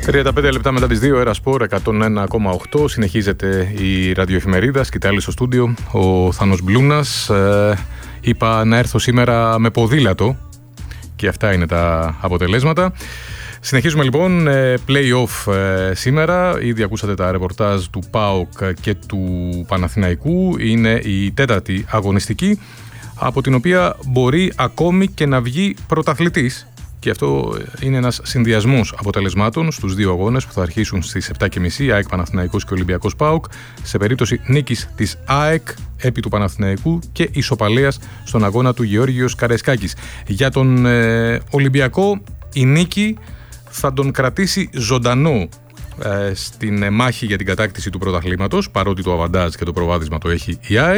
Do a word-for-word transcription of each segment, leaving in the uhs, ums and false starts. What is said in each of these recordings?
τριάντα πέντε λεπτά μετά τις δύο, Ερασπορ εκατόν ένα κόμμα οκτώ. Συνεχίζεται η ραδιοεφημερίδα. Σκητάλη στο στούντιο ο Θάνος Μπλούνας. Ε, είπα να έρθω σήμερα με ποδήλατο και αυτά είναι τα αποτελέσματα. Συνεχίζουμε λοιπόν, play-off σήμερα. Ήδη ακούσατε τα ρεπορτάζ του ΠΑΟΚ και του Παναθηναϊκού. Είναι η τέταρτη αγωνιστική, από την οποία μπορεί ακόμη και να βγει πρωταθλητής. Και αυτό είναι ένας συνδυασμός αποτελεσμάτων στους δύο αγώνες που θα αρχίσουν στις επτά και μισή, ΑΕΚ Παναθηναϊκός και Ολυμπιακός ΠΑΟΚ, σε περίπτωση νίκης της ΑΕΚ επί του Παναθηναϊκού και ισοπαλίας στον αγώνα του Γεώργιος Καραϊσκάκης. Για τον ε, Ολυμπιακό η νίκη θα τον κρατήσει ζωντανό ε, στην μάχη για την κατάκτηση του πρωταθλήματος, παρότι το αβαντάζ και το προβάδισμα το έχει η ΑΕΚ.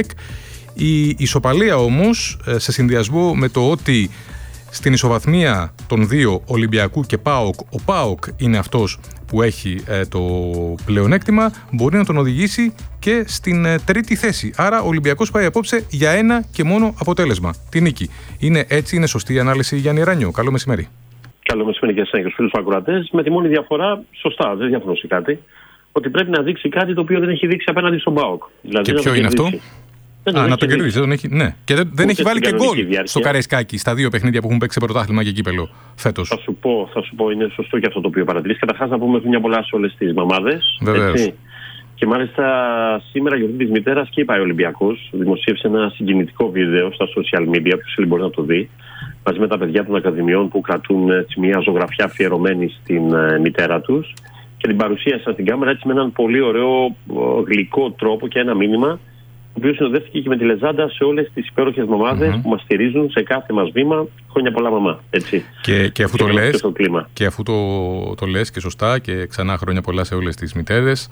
Η ισοπαλία όμως, ε, σε συνδυασμό με το ότι στην ισοβαθμία των δύο, Ολυμπιακού και ΠΑΟΚ, ο ΠΑΟΚ είναι αυτός που έχει ε, το πλεονέκτημα, μπορεί να τον οδηγήσει και στην ε, τρίτη θέση. Άρα ο Ολυμπιακός πάει απόψε για ένα και μόνο αποτέλεσμα, τη νίκη. Είναι έτσι, είναι σωστή η ανάλυση, Γιάννη Ράνιο? Καλό μεσημέρι. Καλό μεσημέρι και εσένα και στους φίλους ακροατές. Με τη μόνη διαφορά, σωστά, δεν διαφωνώ σε κάτι, ότι πρέπει να δείξει κάτι το οποίο δεν έχει δείξει απέναντι στον ΠΑΟΚ. Δηλαδή, και ποιο είναι αυτό? Δεν Α, να τον κερδίσει, δεν έχει. Ναι. Και δεν, δεν έχει βάλει και γκολ στο Καραϊσκάκι στα δύο παιχνίδια που έχουν παίξει πρωτάθλημα και κύπελο φέτος. Θα σου πω, θα σου πω, είναι σωστό και αυτό το οποίο παρατηρείς. Καταρχάς να πούμε μια πολλά σε όλες τις μαμάδες. Βεβαίως. Και μάλιστα σήμερα γιορτή της μητέρας και είπα ο Ολυμπιακός. Δημοσίευσε ένα συγκινητικό βίντεο στα social media, ποιος θέλει μπορεί να το δει, μαζί με τα παιδιά των Ακαδημιών που κρατούν έτσι, μια ζωγραφιά αφιερωμένη στην uh, μητέρα τους. Και την παρουσίασα στην κάμερα έτσι με έναν πολύ ωραίο γλυκό τρόπο και ένα μήνυμα, ο οποίος συνοδεύτηκε και με τη λεζάντα σε όλες τις υπέροχες μαμάδες mm-hmm. που μας στηρίζουν σε κάθε μας βήμα. Χρόνια πολλά, μαμά. Έτσι. Και, και αφού, το λες, και αφού το, το λες και σωστά, και ξανά χρόνια πολλά σε όλες τις μητέρες,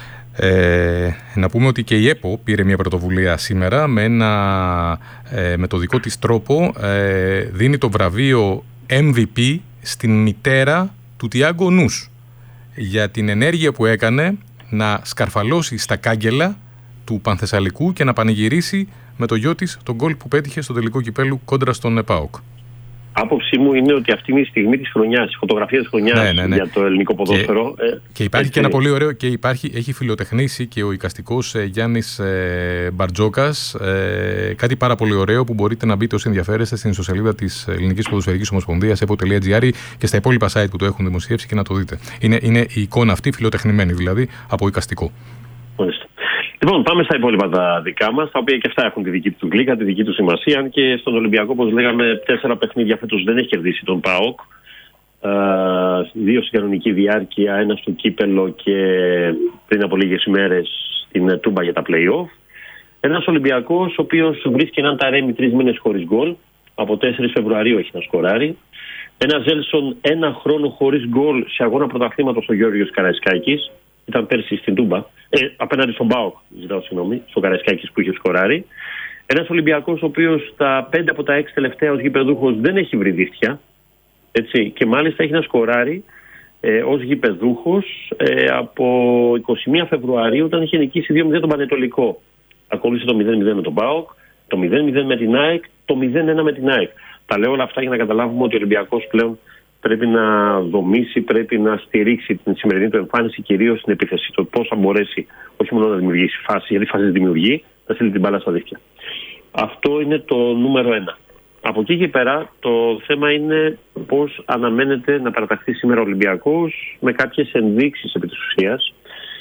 ε, να πούμε ότι και η ΕΠΟ πήρε μια πρωτοβουλία σήμερα με, ένα, ε, με το δικό της τρόπο, ε, δίνει το βραβείο εμ βι πι στην μητέρα του Τιάγκο Νους για την ενέργεια που έκανε να σκαρφαλώσει στα κάγκελα του Πανθεσσαλικού και να πανηγυρίσει με το γιο της τον γκολ που πέτυχε στο τελικό κυπέλου κόντρα στον ΠΑΟΚ. Άποψή μου είναι ότι αυτή είναι η στιγμή της χρονιάς, η φωτογραφία της χρονιάς ναι, ναι, ναι. για το ελληνικό ποδόσφαιρο. Και, ε, και υπάρχει έτσι. Και ένα πολύ ωραίο, και υπάρχει, έχει φιλοτεχνήσει και ο εικαστικός ε, Γιάννης ε, Μπαρτζόκας, ε, κάτι πάρα πολύ ωραίο που μπορείτε να μπείτε όσοι ενδιαφέρεστε στην ιστοσελίδα της Ελληνικής Ποδοσφαιρικής Ομοσπονδίας epo τελεία gr και στα υπόλοιπα site που το έχουν δημοσιεύσει και να το δείτε. Είναι, είναι η εικόνα αυτή φιλοτεχνημένη δηλαδή από εικαστικό. Μάλιστα. Λοιπόν, πάμε στα υπόλοιπα τα δικά μας, τα οποία και αυτά έχουν τη δική του γλύκα, τη δική του σημασία. Αν και στον Ολυμπιακό, όπως λέγαμε, τέσσερα παιχνίδια φέτος δεν έχει κερδίσει τον ΠΑΟΚ. Ε, δύο στην κανονική διάρκεια, ένα στο κύπελο και πριν από λίγες ημέρες στην Τούμπα για τα play-off. Ένας Ολυμπιακός, ο οποίος βρίσκει έναν ταρέμι τρεις μήνες χωρίς γκολ. Από τέσσερις Φεβρουαρίου έχει να σκοράρει. Ένα Ζέλσον ένα χρόνο χωρίς γκολ σε αγώνα πρωταθλήματος ο Γεώργιος Καραϊσκάκης. Ήταν πέρσι στην Τούμπα. Ε, απέναντι στον ΠΑΟΚ, ζητάω συγγνώμη, στον Καραϊσκάκης που είχε σκοράρει. Ένας Ολυμπιακός ο οποίος τα πέντε από τα έξι τελευταία ως γηπεδούχος δεν έχει βρει δίχτυα. Έτσι, και μάλιστα έχει να σκοράρει ε, ως γηπεδούχος ε, από είκοσι μία Φεβρουαρίου, όταν είχε νικήσει δύο μηδέν τον Πανετολικό. Ακολούθησε το μηδέν μηδέν με τον ΠΑΟΚ, το μηδέν μηδέν με την ΑΕΚ, το μηδέν ένα με την ΑΕΚ. Τα λέω όλα αυτά για να καταλάβουμε ότι ο Ολυμπιακός πλέον πρέπει να δομήσει, πρέπει να στηρίξει την σημερινή του εμφάνιση, κυρίως στην επίθεση. Το πώς θα μπορέσει όχι μόνο να δημιουργήσει φάση, γιατί φάση δημιουργεί, να στείλει την μπάλα στα δίχτυα. Αυτό είναι το νούμερο ένα. Από εκεί και πέρα, το θέμα είναι πώς αναμένεται να παραταχθεί σήμερα ο Ολυμπιακός, με κάποιες ενδείξεις επί της ουσίας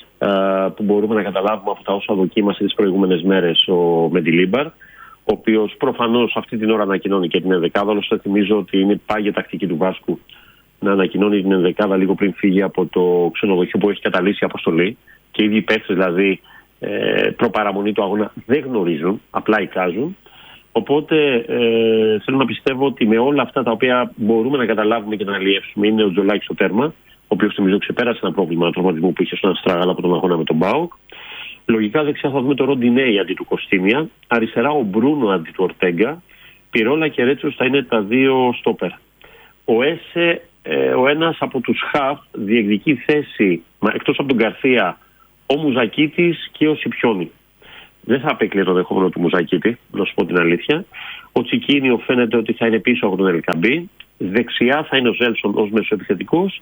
που μπορούμε να καταλάβουμε από τα όσα δοκίμασε τις προηγούμενες μέρες ο Μεντιλίμπαρ, ο οποίος προφανώς αυτή την ώρα ανακοινώνει και την ενδεκάδα. Όλος θυμίζω ότι είναι πάγια τακτική του Βάσκου να ανακοινώνει την ενδεκάδα λίγο πριν φύγει από το ξενοδοχείο που έχει καταλύσει η αποστολή. Και οι ίδιοι παίκτες, δηλαδή ε, προπαραμονή του αγώνα, δεν γνωρίζουν, απλά εικάζουν. Οπότε ε, θέλω να πιστεύω ότι με όλα αυτά τα οποία μπορούμε να καταλάβουμε και να αλλιεύσουμε, είναι ο Τζολάκης στο τέρμα, ο οποίος θυμίζω ξεπέρασε ένα πρόβλημα τραυματισμού που είχε στον Αστράγαλα από τον αγώνα με τον ΠΑΟΚ. Λογικά δεξιά θα δούμε το Ροντινέι αντί του Κωστίνια. Αριστερά ο Μπρούνο αντί του Ορτέγκα. Πιρόλα και Ρέτσος θα είναι τα δύο στόπερ. Ο Έσε, ε, ο ένας από τους χαφ, διεκδικεί θέση, εκτός από τον Γκαρθία, ο Μουζακίτης και ο Σιπιόνι. Δεν θα απέκλειε το δεχόμενο του Μουζακίτη, να σου πω την αλήθεια. Ο Τσικίνιο φαίνεται ότι θα είναι πίσω από τον Ελκαμπή. Δεξιά θα είναι ο Ζέλσον ως μεσοεπιθετικός. Και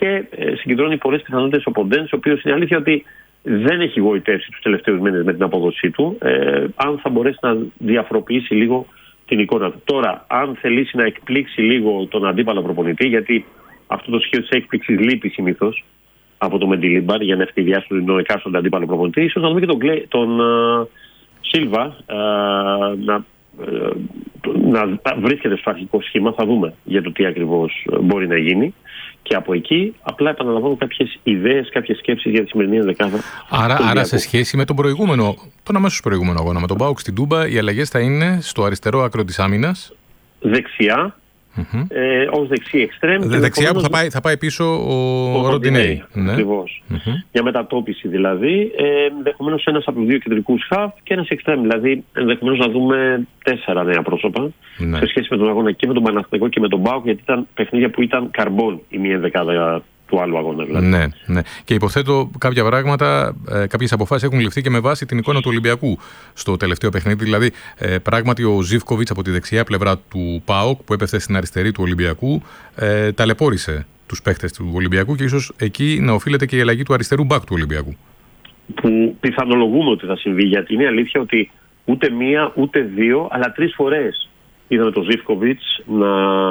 και ε, συγκεντρώνει πολλές πιθανότητες ο Ποντένς, ο οποίος είναι αλήθεια ότι δεν έχει γοητεύσει τους τελευταίους μήνες με την απόδοσή του, ε, αν θα μπορέσει να διαφοροποιήσει λίγο την εικόνα του. Τώρα, αν θελήσει να εκπλήξει λίγο τον αντίπαλο προπονητή, γιατί αυτό το σχέδιο της έκπληξης λείπει συνήθως από το Μεντιλίμπαρ για να ευθυδιάσει τον εκάστοτε αντίπαλο προπονητή, ίσως να δούμε και τον, Κλέ, τον uh, Σίλβα uh, να, uh, να βρίσκεται στο αρχικό σχήμα. Θα δούμε για το τι ακριβώς μπορεί να γίνει. Και από εκεί απλά επαναλαμβάνω κάποιες ιδέες, κάποιες σκέψεις για τη σημερινή ενδεκάδα. Άρα, άρα σε σχέση με τον προηγούμενο, τον αμέσως προηγούμενο αγώνα, με τον ΠΑΟΚ στην Τούμπα, οι αλλαγές θα είναι στο αριστερό άκρο της άμυνας. Δεξιά. Mm-hmm. Ε, ως δεξί εξτρέμ. Δεξιά που θα πάει, θα πάει πίσω ο, ο Ροντινέι. Ναι. Ακριβώς. Mm-hmm. Για μετατόπιση δηλαδή. Ε, ενδεχομένως ένας από τους δύο κεντρικούς χαφ και ένας εξτρέμ. Δηλαδή ενδεχομένως να δούμε τέσσερα νέα πρόσωπα. Ναι. Σε σχέση με τον αγώνα και με τον Παναθηναϊκό και με τον ΠΑΟΚ, γιατί ήταν παιχνίδια που ήταν καρμπών η μία ενδεκάδα του άλλου αγώνα. Δηλαδή. Ναι, ναι. Και υποθέτω κάποια πράγματα, ε, κάποιες αποφάσεις έχουν ληφθεί και με βάση την εικόνα του Ολυμπιακού στο τελευταίο παιχνίδι. Δηλαδή, ε, πράγματι ο Ζίβκοβιτς από τη δεξιά πλευρά του ΠΑΟΚ που έπεθε στην αριστερή του Ολυμπιακού ε, ταλαιπώρησε τους παίχτες του Ολυμπιακού και ίσως εκεί να οφείλεται και η αλλαγή του αριστερού μπακ του Ολυμπιακού. Που πιθανολογούμε ότι θα συμβεί, γιατί είναι αλήθεια ότι ούτε μία ούτε δύο, αλλά τρεις φορές είδαμε τον Ζίβκοβιτς να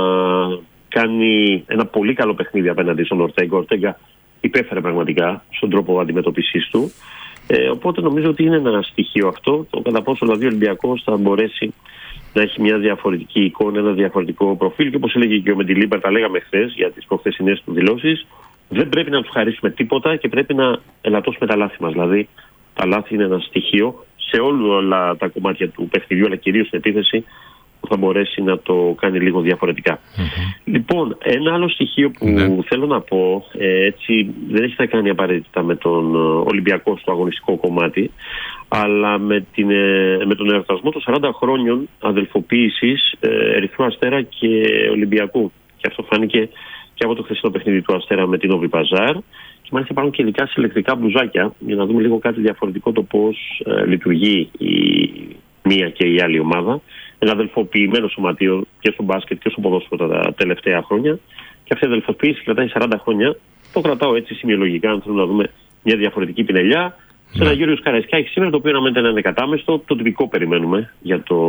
κάνει ένα πολύ καλό παιχνίδι απέναντι στον Ορτέγκα. Ο Ορτέγκα υπέφερε πραγματικά στον τρόπο αντιμετωπίσης του. Ε, οπότε νομίζω ότι είναι ένα στοιχείο αυτό, το κατά πόσο δηλαδή ο Ολυμπιακός θα μπορέσει να έχει μια διαφορετική εικόνα, ένα διαφορετικό προφίλ. Και όπως έλεγε και ο Μεντιλίμπαρ, τα λέγαμε χθες για τις προχθεσινές του δηλώσεις, δεν πρέπει να τους χαρίσουμε τίποτα και πρέπει να ελαττώσουμε τα λάθη μας. Δηλαδή, τα λάθη είναι ένα στοιχείο σε όλα τα κομμάτια του παιχνιδιού, αλλά κυρίως στην επίθεση, που θα μπορέσει να το κάνει λίγο διαφορετικά. Mm-hmm. Λοιπόν, ένα άλλο στοιχείο που mm-hmm. θέλω να πω, ε, έτσι δεν έχει να κάνει απαραίτητα με τον Ολυμπιακό στο αγωνιστικό κομμάτι, αλλά με, την, ε, με τον εορτασμό των σαράντα χρόνιων αδελφοποίησης ε, Ερυθρού Αστέρα και Ολυμπιακού. Και αυτό φάνηκε και από το χθεσινό παιχνίδι του Αστέρα με την Όβι Παζάρ. Και μάλιστα υπάρχουν και ειδικά συλλεκτικά μπλουζάκια για να δούμε λίγο κάτι διαφορετικό το πώς ε, λειτουργεί η μία και η άλλη ομάδα. Ένα αδελφοποιημένο σωματείο και στο μπάσκετ και στο ποδόσφαιρο τα τελευταία χρόνια. Και αυτή η αδελφοποίηση κρατάει σαράντα χρόνια. Το κρατάω έτσι σημειολογικά, αν θέλουμε να δούμε μια διαφορετική πινελιά. Σε ένα Γιώργος Καραϊσκάκη σήμερα, το οποίο αναμένεται να είναι κατάμεστο. Το τυπικό περιμένουμε για το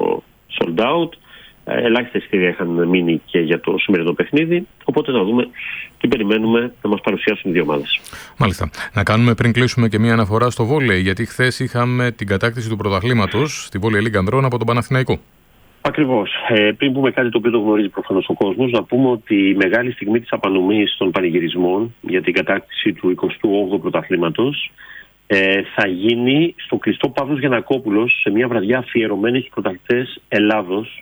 sold out. Ελάχιστα εισιτήρια είχαν μείνει και για το σημερινό παιχνίδι. Οπότε να δούμε τι περιμένουμε να μας παρουσιάσουν οι δύο ομάδες. Μάλιστα. Να κάνουμε πριν κλείσουμε και μία αναφορά στο βόλεϊ, γιατί χθες είχαμε την κατάκτηση του πρωταθλήματος στη Βόλεϊ Λίγκ Ανδρών από τον Παναθηναϊκό. Ακριβώς. Ε, πριν πούμε κάτι το οποίο το γνωρίζει προφανώς ο κόσμος, να πούμε ότι η μεγάλη στιγμή της απανομής των πανηγυρισμών για την κατάκτηση του εικοστού όγδοου πρωταθλήματος ε, θα γίνει στο κλειστό Παύλος Γιαννακόπουλος, σε μια βραδιά αφιερωμένη στους πρωταθλητές Ελλάδος.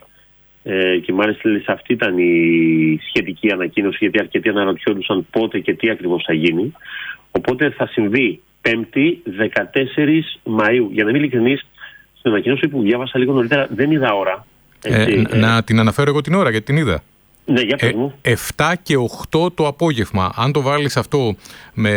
Ε, και μάλιστα σε αυτή ήταν η σχετική ανακοίνωση, γιατί αρκετοί αναρωτιόντουσαν πότε και τι ακριβώς θα γίνει. Οπότε θα συμβεί Πέμπτη δεκατέσσερις Μαΐου. Για να είμαι ειλικρινής, στην ανακοίνωση που διάβασα λίγο νωρίτερα δεν είδα ώρα. Έτσι, ε, ε, να την αναφέρω εγώ την ώρα, γιατί την είδα. Ναι, για πες μου. Ε, επτά και οκτώ το απόγευμα. Αν το βάλεις αυτό με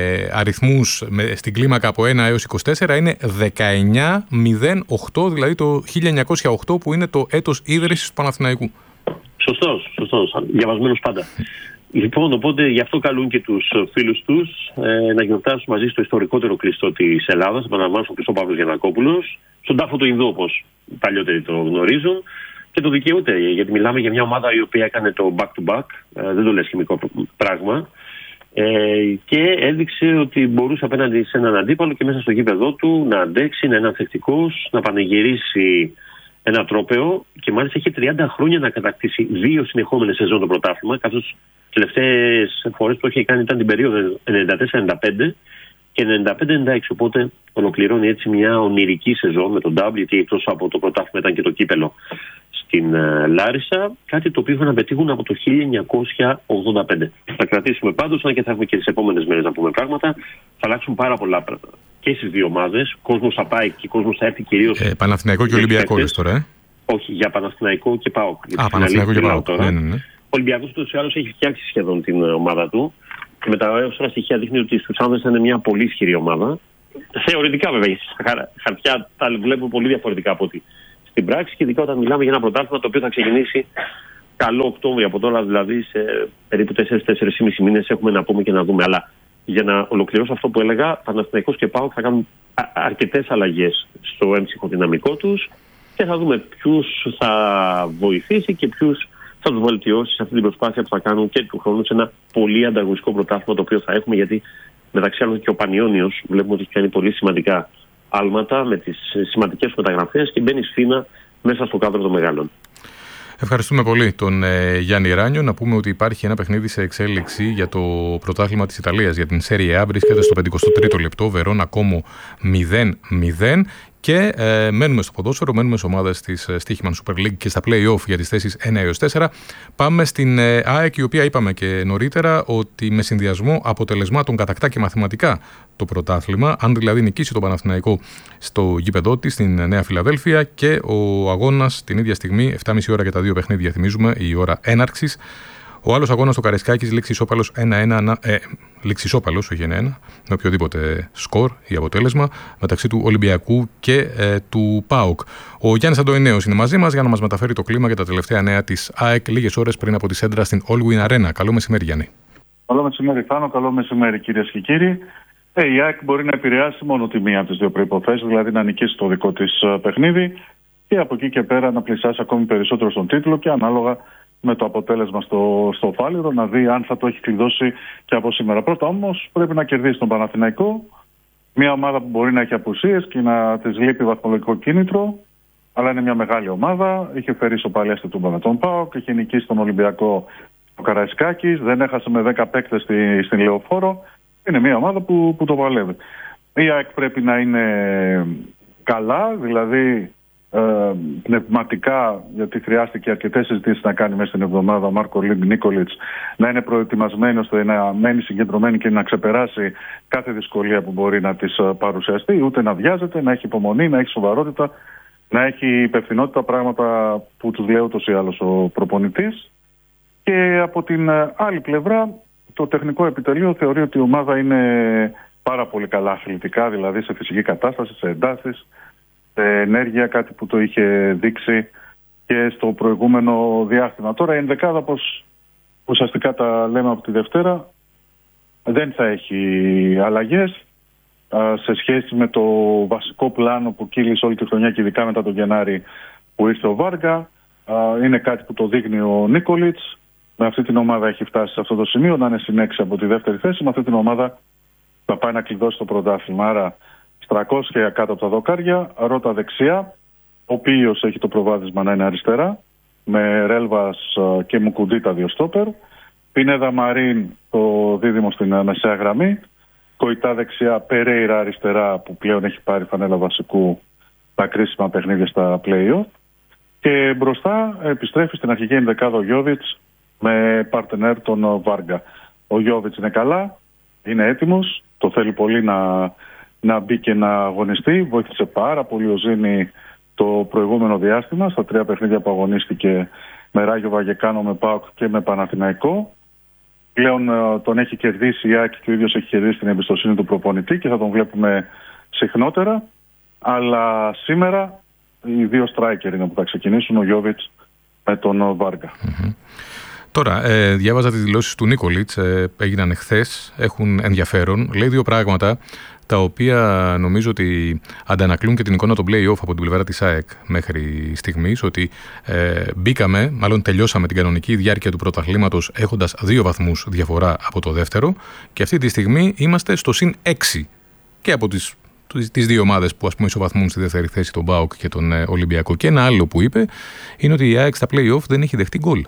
αριθμούς με, στην κλίμακα από ένα έως είκοσι τέσσερα, είναι δεκαεννιά μηδέν οκτώ, δηλαδή το χίλια εννιακόσια οκτώ που είναι το έτος ίδρυσης του Παναθηναϊκού. Σωστός, σωστός. Διαβασμένος πάντα. Λοιπόν, οπότε γι' αυτό καλούν και τους φίλους τους ε, να γιορτάσουν μαζί στο ιστορικότερο κλειστό της Ελλάδας, επαναλαμβάνω στο κλειστό Παύλος Γιαννακόπουλος, στον τάφο του Ινδού, όπως οι παλιότεροι το γνωρίζουν. Και το δικαιούται, γιατί μιλάμε για μια ομάδα η οποία έκανε το back-to-back, ε, δεν το λες χημικό πράγμα, ε, και έδειξε ότι μπορούσε απέναντι σε έναν αντίπαλο και μέσα στο γήπεδό του να αντέξει, να είναι ανθεκτικός, να πανηγυρίσει ένα τρόπαιο και μάλιστα έχει τριάντα χρόνια να κατακτήσει δύο συνεχόμενες σεζόν το πρωτάθλημα, καθώς τις τελευταίες φορές που έχει κάνει ήταν την περίοδο ενενήντα τέσσερα ενενήντα πέντε και ενενήντα πέντε ενενήντα έξι, οπότε ολοκληρώνει έτσι μια ονειρική σεζόν με τον W, γιατί εκτός από το πρωτάθλημα ήταν και το κύπελο στην uh, Λάρισα, κάτι το οποίο είχαν να πετύχουν από το χίλια εννιακόσια ογδόντα πέντε. Θα κρατήσουμε πάντως, αν και θα έχουμε και τις επόμενες μέρες να πούμε πράγματα, θα αλλάξουν πάρα πολλά πράγματα και στις δύο ομάδες. Κόσμος θα πάει και κόσμος θα έρθει κυρίως. Ε, Παναθηναϊκό και Ολυμπιακό λες τώρα, ε? Όχι, για Παναθηναϊκό και ΠΑΟΚ. Α, Παναθηναϊκό και ΠΑΟΚ. Ναι, ναι, ναι. Ο Ολυμπιακός ούτως ή άλλως έχει φτιάξει σχεδόν την ομάδα του. Και με τα ωραία στοιχεία δείχνει ότι στους άνδρες είναι μια πολύ ισχυρή ομάδα. Θεωρητικά βέβαια, στα χαρτιά τα βλέπουμε πολύ διαφορετικά από ότι στην πράξη, και ειδικά όταν μιλάμε για ένα πρωτάθλημα το οποίο θα ξεκινήσει καλό Οκτώβριο, από τώρα δηλαδή σε περίπου τέσσερις με τέσσερις και μισό μήνες έχουμε να πούμε και να δούμε. Αλλά για να ολοκληρώσω αυτό που έλεγα, Παναθηναϊκός και ΠΑΟΚ θα κάνουν αρκετές αλλαγές στο έμψυχο δυναμικό τους και θα δούμε ποιους θα βοηθήσει και ποιους θα τους βελτιώσει σε αυτή την προσπάθεια που θα κάνουν και του χρόνου σε ένα πολύ ανταγωνιστικό πρωτάθλημα το οποίο θα έχουμε, γιατί μεταξύ άλλων και ο Πανιώνιος βλέπουμε ότι έχει κάνει πολύ σημαντικά άλματα με τις σημαντικές μεταγραφές και μπαίνει σφήνα μέσα στο κάδρο των μεγάλων. Ευχαριστούμε πολύ τον ε, Γιάννη Ράνιο. Να πούμε ότι υπάρχει ένα παιχνίδι σε εξέλιξη για το πρωτάθλημα της Ιταλίας, για την Serie A. Βρίσκεται στο πενηκοστό τρίτο λεπτό, Βερόνα Κόμο μηδέν μηδέν. Και ε, μένουμε στο ποδόσφαιρο, μένουμε στις ομάδες της Στίχημαν Super League και στα play-off για τις θέσεις ένα έως τέσσερα. Πάμε στην ε, ΑΕΚ, η οποία είπαμε και νωρίτερα ότι με συνδυασμό αποτελεσμάτων κατακτά και μαθηματικά το πρωτάθλημα. Αν δηλαδή νικήσει το Παναθηναϊκό στο γήπεδό της στην Νέα Φιλαδέλφια και ο αγώνας την ίδια στιγμή, επτά και μισή ώρα για τα δύο παιχνίδια, θυμίζουμε, η ώρα έναρξης. Ο άλλος αγώνας στο Καρεσκάκης λήξει ισόπαλος ένα ένα, ε, λήξει ισόπαλος, όχι ένα ένα, με οποιοδήποτε σκορ ή αποτέλεσμα, μεταξύ του Ολυμπιακού και ε, του ΠΑΟΚ. Ο Γιάννης Αντωνέος είναι μαζί μας για να μας μεταφέρει το κλίμα για τα τελευταία νέα της ΑΕΚ λίγες ώρες πριν από τη σέντρα στην Allwyn Arena. Καλό μεσημέρι, Γιάννη. Καλό μεσημέρι, Θάνο. Καλό μεσημέρι, κυρίες και κύριοι. Ε, η ΑΕΚ μπορεί να επηρεάσει μόνο τη μία από τις δύο προϋποθέσεις, δηλαδή να νικήσει το δικό της παιχνίδι και από εκεί και πέρα να πλησιάσει ακόμη περισσότερο στον τίτλο και ανάλογα με το αποτέλεσμα στο, στο Φάληρο, να δει αν θα το έχει κλειδώσει και από σήμερα. Πρώτα όμως πρέπει να κερδίσει τον Παναθηναϊκό, μια ομάδα που μπορεί να έχει απουσίες και να της λείπει βαθμολογικό κίνητρο, αλλά είναι μια μεγάλη ομάδα. Είχε φέρει ισοπαλία στη Τούμπα με τον ΠΑΟΚ, είχε νικήσει τον Ολυμπιακό ο Καραϊσκάκης, δεν έχασε με δέκα παίκτες στη, στην Λεωφόρο. Είναι μια ομάδα που, που το παλεύει. Η ΑΕΚ πρέπει να είναι καλά, δηλαδή Ε, πνευματικά, γιατί χρειάστηκε αρκετές συζητήσεις να κάνει μέσα στην εβδομάδα ο Μάρκο Νίκολιτς, να είναι προετοιμασμένο ώστε να μένει συγκεντρωμένη και να ξεπεράσει κάθε δυσκολία που μπορεί να της παρουσιαστεί, ούτε να βιάζεται, να έχει υπομονή, να έχει σοβαρότητα, να έχει υπευθυνότητα, πράγματα που τους λέει ούτως ή άλλως ο προπονητής. Και από την άλλη πλευρά, το τεχνικό επιτελείο θεωρεί ότι η ομάδα είναι πάρα πολύ καλά αθλητικά, δηλαδή σε φυσική κατάσταση, σε εντάσεις, ενέργεια, κάτι που το είχε δείξει και στο προηγούμενο διάστημα. Τώρα η ενδεκάδα, πως ουσιαστικά τα λέμε από τη Δευτέρα, δεν θα έχει αλλαγές σε σχέση με το βασικό πλάνο που κύλησε όλη τη χρονιά και ειδικά μετά τον Γενάρη που ήρθε ο Βάργα. Είναι κάτι που το δείχνει ο Νίκολιτς. Με αυτή την ομάδα έχει φτάσει σε αυτό το σημείο, να είναι συν έξι από τη δεύτερη θέση. Με αυτή την ομάδα θα πάει να κλειδώσει το πρωτάθλημα. Άρα τριακόσια κάτω από τα δοκάρια, Ρώτα δεξιά, ο οποίος έχει το προβάδισμα να είναι αριστερά, με Ρέλβας και Μουκουντή τα δύο στόπερ, Πινέδα Μαρίν το δίδυμο στην μεσαία γραμμή, Κοϊτά δεξιά, Περέιρα αριστερά που πλέον έχει πάρει φανέλα βασικού τα κρίσιμα παιχνίδια στα play-off και μπροστά επιστρέφει στην αρχική ενδεκάδα ο Γιώβιτς με παρτενέρ τον Βάργα. Ο Γιώβιτς είναι καλά, είναι έτοιμος, το θέλει πολύ να... να μπει και να αγωνιστεί. Βοήθησε πάρα πολύ ο Ζήνη το προηγούμενο διάστημα στα τρία παιχνίδια που αγωνίστηκε με Ράγιο Βαγεκάνο, με ΠΑΟΚ και με Παναθηναϊκό. Πλέον τον έχει κερδίσει η ΑΕΚ και ο ίδιος έχει κερδίσει την εμπιστοσύνη του προπονητή και θα τον βλέπουμε συχνότερα. Αλλά σήμερα οι δύο στράικερ είναι που θα ξεκινήσουν, ο Γιώβιτς με τον Βάργα. Mm-hmm. Τώρα, ε, διάβαζα τις δηλώσεις του Νίκολιτς, ε, έγιναν εχθές, έχουν ενδιαφέρον. Λέει δύο πράγματα τα οποία νομίζω ότι αντανακλούν και την εικόνα των play-off από την πλευρά της ΑΕΚ μέχρι στιγμής, ότι ε, μπήκαμε, μάλλον τελειώσαμε την κανονική διάρκεια του πρωταθλήματος έχοντας δύο βαθμούς διαφορά από το δεύτερο και αυτή τη στιγμή είμαστε στο συν έξι και από τις, τις δύο ομάδες που ας πούμε ισοβαθμούν στη δεύτερη θέση, τον ΠΑΟΚ και τον ε, Ολυμπιακό. Και ένα άλλο που είπε είναι ότι η ΑΕΚ στα play-off δεν έχει δεχτεί γκολ.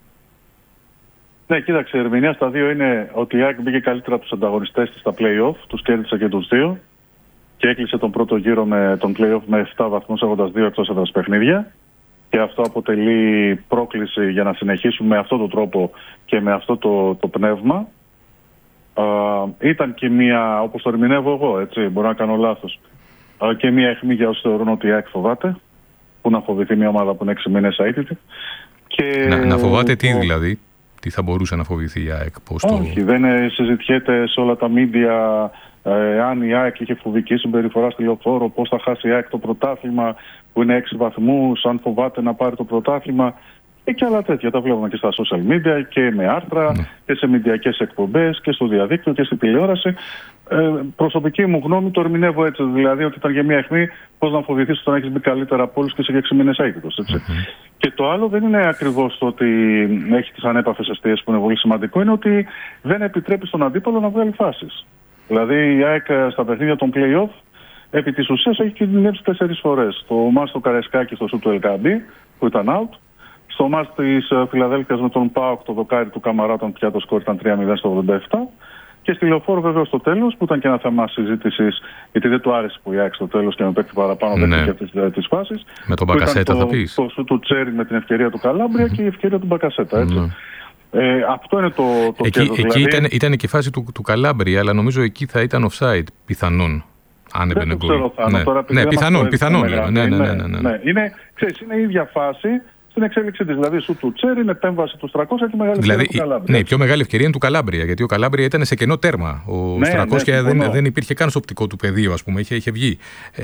Ναι, κοίταξε, η ερμηνεία στα δύο είναι ότι η ΑΕΚ μπήκε καλύτερα από τους ανταγωνιστές της στα play-off, τους κέρδισε και τους δύο και έκλεισε τον πρώτο γύρο με τον play-off με επτά βαθμούς έχοντας δύο εκτός έδρας παιχνίδια και αυτό αποτελεί πρόκληση για να συνεχίσουμε με αυτόν τον τρόπο και με αυτό το, το πνεύμα. Α, ήταν και μία, όπως το ερμηνεύω εγώ, έτσι, μπορώ να κάνω λάθος, α, και μία αιχμή για όσοι θεωρούν ότι η ΑΕΚ φοβάται, που να φοβηθεί μια ομάδα που είναι έξι μήνες αίτητη. Και... Να, να φοβάται τι δηλαδή? Τι θα μπορούσε να φοβηθεί η ΑΕΚ? Πώς το... Όχι, δεν συζητιέται σε όλα τα μίντια ε, αν η ΑΕΚ είχε φοβική συμπεριφορά στη Λεωφόρο, πώς θα χάσει η ΑΕΚ το πρωτάθλημα που είναι έξι βαθμούς, αν φοβάται να πάρει το πρωτάθλημα. και άλλα τέτοια. Τα βλέπουμε και στα social media και με άρθρα mm. και σε μηντιακές εκπομπές και στο διαδίκτυο και στην τηλεόραση. Ε, προσωπική μου γνώμη το ερμηνεύω έτσι. Δηλαδή ότι ήταν για μια αιχμή πώς να φοβηθείς όταν έχεις μπει καλύτερα από όλους και σε έξι μήνες αίτητος. Mm-hmm. Και το άλλο δεν είναι ακριβώς το ότι έχει τις ανέπαφες εστίες που είναι πολύ σημαντικό, είναι ότι δεν επιτρέπει στον αντίπαλο να βγάλει φάσεις. Δηλαδή η ΑΕΚ στα παιχνίδια των play-off επί της ουσίας έχει κινδυνεύσει τέσσερις φορές. Στο μάτς του Καρεσκάκη στο σουτ του Ελκαμπή που ήταν out. Στο μάτς της Φιλαδέλφειας με τον ΠΑΟΚ το δοκάρι του Καμαρά όταν πια το σκορ ήταν τρία μηδέν στο ογδόντα επτά. Και στη Λεωφόρο βέβαια στο τέλος που ήταν και ένα θέμα συζήτησης γιατί δεν του άρεσε που η ΑΕΚ στο τέλος και με παίκτη παραπάνω ναι. δέχτηκε τις, τις φάσεις. Με τον Μπακασέτα θα πεις. Το σουτ του Τσέρι με την ευκαιρία του Καλάμπρια mm-hmm. και η ευκαιρία του Μπακασέτα. Έτσι. Mm-hmm. Ε, αυτό είναι το, το εκεί, κέρδος. Εκεί δηλαδή... ήταν, ήταν και η φάση του, του Καλάμπρια, αλλά νομίζω εκεί θα ήταν offside πιθανόν. Αν έμπαινε γκολ. Ναι, ναι πιθανόν, πιθανόν. Ναι, ναι, ναι, ναι, ναι. ναι. Είναι, ξέρεις, είναι η ίδια φάση στην εξέλιξή της. Δηλαδή, σου του Τσέρι είναι επέμβαση του Στρακόσια και μεγάλη δηλαδή, ευκαιρία του Καλάμπρια. Ναι, η πιο μεγάλη ευκαιρία είναι του Καλάμπρια, γιατί ο Καλάμπρια ήταν σε κενό τέρμα. Ο ναι, Στρακόσια ναι, δεν, δεν υπήρχε καν στο οπτικό του πεδίο, ας πούμε, είχε, είχε βγει.